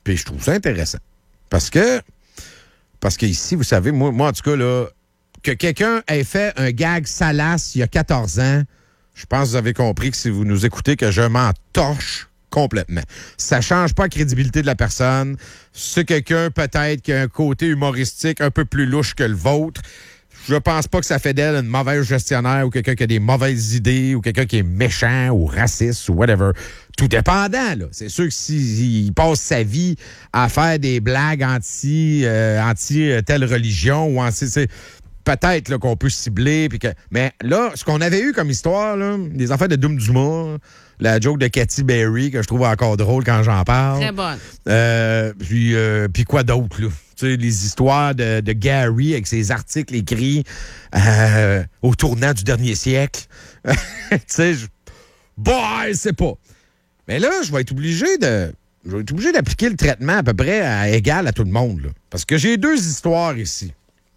Speaker 1: Puis je trouve ça intéressant. Parce que, parce que ici, vous savez, moi, moi en tout cas, là, que quelqu'un ait fait un gag salace il y a quatorze ans, je pense que vous avez compris que si vous nous écoutez, que je m'en torche complètement. Ça change pas la crédibilité de la personne. C'est quelqu'un, peut-être, qui a un côté humoristique un peu plus louche que le vôtre. Je pense pas que ça fait d'elle une mauvaise gestionnaire ou quelqu'un qui a des mauvaises idées ou quelqu'un qui est méchant ou raciste ou whatever. Tout dépendant, là. C'est sûr que s'il passe sa vie à faire des blagues anti, euh, anti telle religion ou anti... Peut-être là, qu'on peut cibler. Puis que... Mais là, ce qu'on avait eu comme histoire, là, les affaires de Doom Duma, la joke de Katy Berry, que je trouve encore drôle quand j'en parle.
Speaker 2: Très bonne.
Speaker 1: Euh, puis, euh, puis quoi d'autre, là? Tu sais, les histoires de, de Gary avec ses articles écrits euh, au tournant du dernier siècle. Tu sais, je... Boy, c'est pas. Mais là, je vais être obligé de... Je vais être obligé d'appliquer le traitement à peu près à égal à tout le monde, là. Parce que j'ai deux histoires ici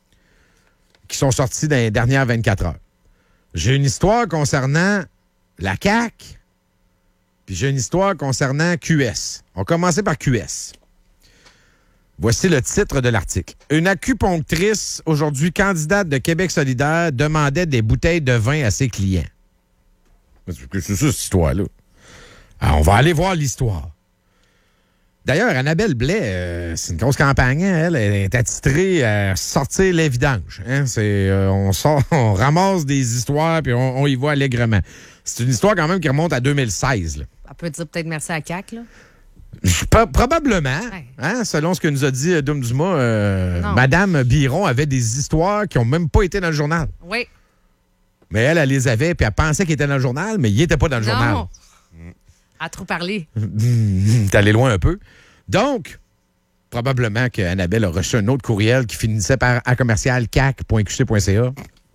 Speaker 1: qui sont sortis dans les dernières vingt-quatre heures. J'ai une histoire concernant la C A Q, puis j'ai une histoire concernant Q S. On va commencer par Q S. Voici le titre de l'article. Une acupunctrice, aujourd'hui candidate de Québec solidaire, demandait des bouteilles de vin à ses clients. C'est ça, cette histoire-là. Alors, on va aller voir l'histoire. D'ailleurs, Annabelle Blais, euh, c'est une grosse campagne. Hein, elle, elle est attitrée à sortir les vidanges. Hein, c'est, euh, on, sort, on ramasse des histoires puis on, on y va allègrement. C'est une histoire quand même qui remonte à deux mille seize. Là.
Speaker 2: On peut dire peut-être merci à C A Q, là.
Speaker 1: P- probablement.
Speaker 2: Ouais.
Speaker 1: Hein, selon ce que nous a dit Doom Duma, euh, Madame Biron avait des histoires qui n'ont même pas été dans le journal.
Speaker 2: Oui.
Speaker 1: Mais elle, elle les avait puis elle pensait qu'ils étaient dans le journal, mais ils n'étaient pas dans le
Speaker 2: Non.
Speaker 1: journal.
Speaker 2: À trop parler.
Speaker 1: T'es allé loin un peu. Donc, probablement qu'Annabelle a reçu un autre courriel qui finissait par a commercial c a c point q c point c a.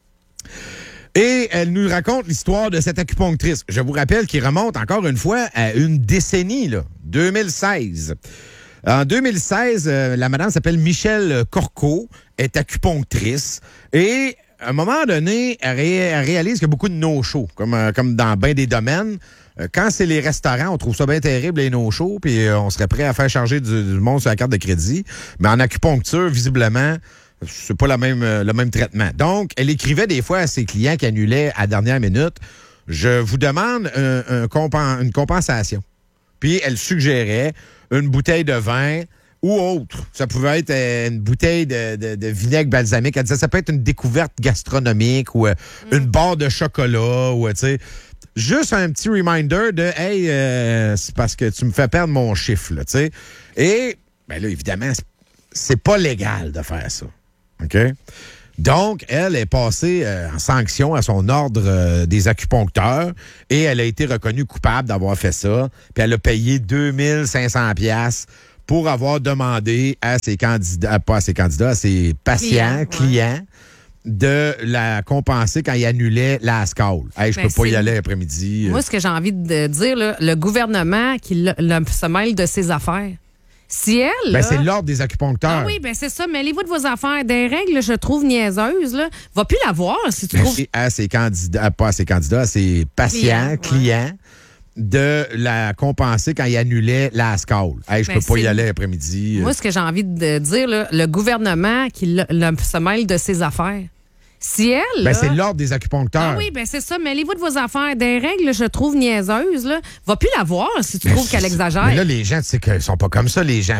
Speaker 1: Et elle nous raconte l'histoire de cette acupunctrice. Je vous rappelle qu'il remonte encore une fois à une décennie, là, deux mille seize. En deux mille seize, euh, la madame s'appelle Michelle Corco, est acupunctrice et à un moment donné, elle, ré- elle réalise qu'il y a beaucoup de no-show, comme, euh, comme dans bien des domaines. Euh, quand c'est les restaurants, on trouve ça bien terrible, les no-shows, puis euh, on serait prêt à faire charger du, du monde sur la carte de crédit. Mais en acupuncture, visiblement, c'est pas la même, euh, le même traitement. Donc, elle écrivait des fois à ses clients qui annulaient à la dernière minute, « Je vous demande un, un compen- une compensation. » Puis, elle suggérait une bouteille de vin ou autre. Ça pouvait être euh, une bouteille de, de, de vinaigre balsamique. Elle disait, ça peut être une découverte gastronomique ou euh, mm. une barre de chocolat ou, tu sais... Juste un petit reminder de « Hey, euh, c'est parce que tu me fais perdre mon chiffre. » tu sais. Et, bien là, évidemment, c'est, c'est pas légal de faire ça. OK? Donc, elle est passée euh, en sanction à son ordre euh, des acupuncteurs et elle a été reconnue coupable d'avoir fait ça. Puis elle a payé deux mille cinq cents dollars pour avoir demandé à ses candidats, pas à ses candidats, à ses patients, clients, clients ouais. de la compenser quand il annulait la SCOL. Hey, je
Speaker 2: ben,
Speaker 1: peux pas y aller après-midi.
Speaker 2: Moi, ce que j'ai envie de dire, là, le gouvernement qui le, le, se mêle de ses affaires. Si elle.
Speaker 1: Ben,
Speaker 2: là,
Speaker 1: c'est l'ordre des acupuncteurs.
Speaker 2: Ah oui, ben c'est ça. Mêlez-vous de vos affaires. Des règles, je trouve niaiseuses, là. Va plus la voir si tu
Speaker 1: ben,
Speaker 2: trouves.
Speaker 1: C'est à ses candidats, pas à ses candidats, à ses patients, clients, clients ouais. de la compenser quand il annulait la SCOL. Hey, je
Speaker 2: ben,
Speaker 1: peux pas
Speaker 2: c'est...
Speaker 1: y aller après-midi.
Speaker 2: Moi, ce que j'ai envie de dire, là, le gouvernement qui le, le, se mêle de ses affaires. Si elle.
Speaker 1: Ben,
Speaker 2: là,
Speaker 1: c'est l'ordre des acupuncteurs.
Speaker 2: Ah oui, ben c'est ça. Mêlez-vous de vos affaires. Des règles, je trouve niaiseuses, là. Va plus la voir si tu
Speaker 1: ben,
Speaker 2: trouves qu'elle exagère.
Speaker 1: Mais là, les gens, tu sais qu'ils sont pas comme ça, les gens.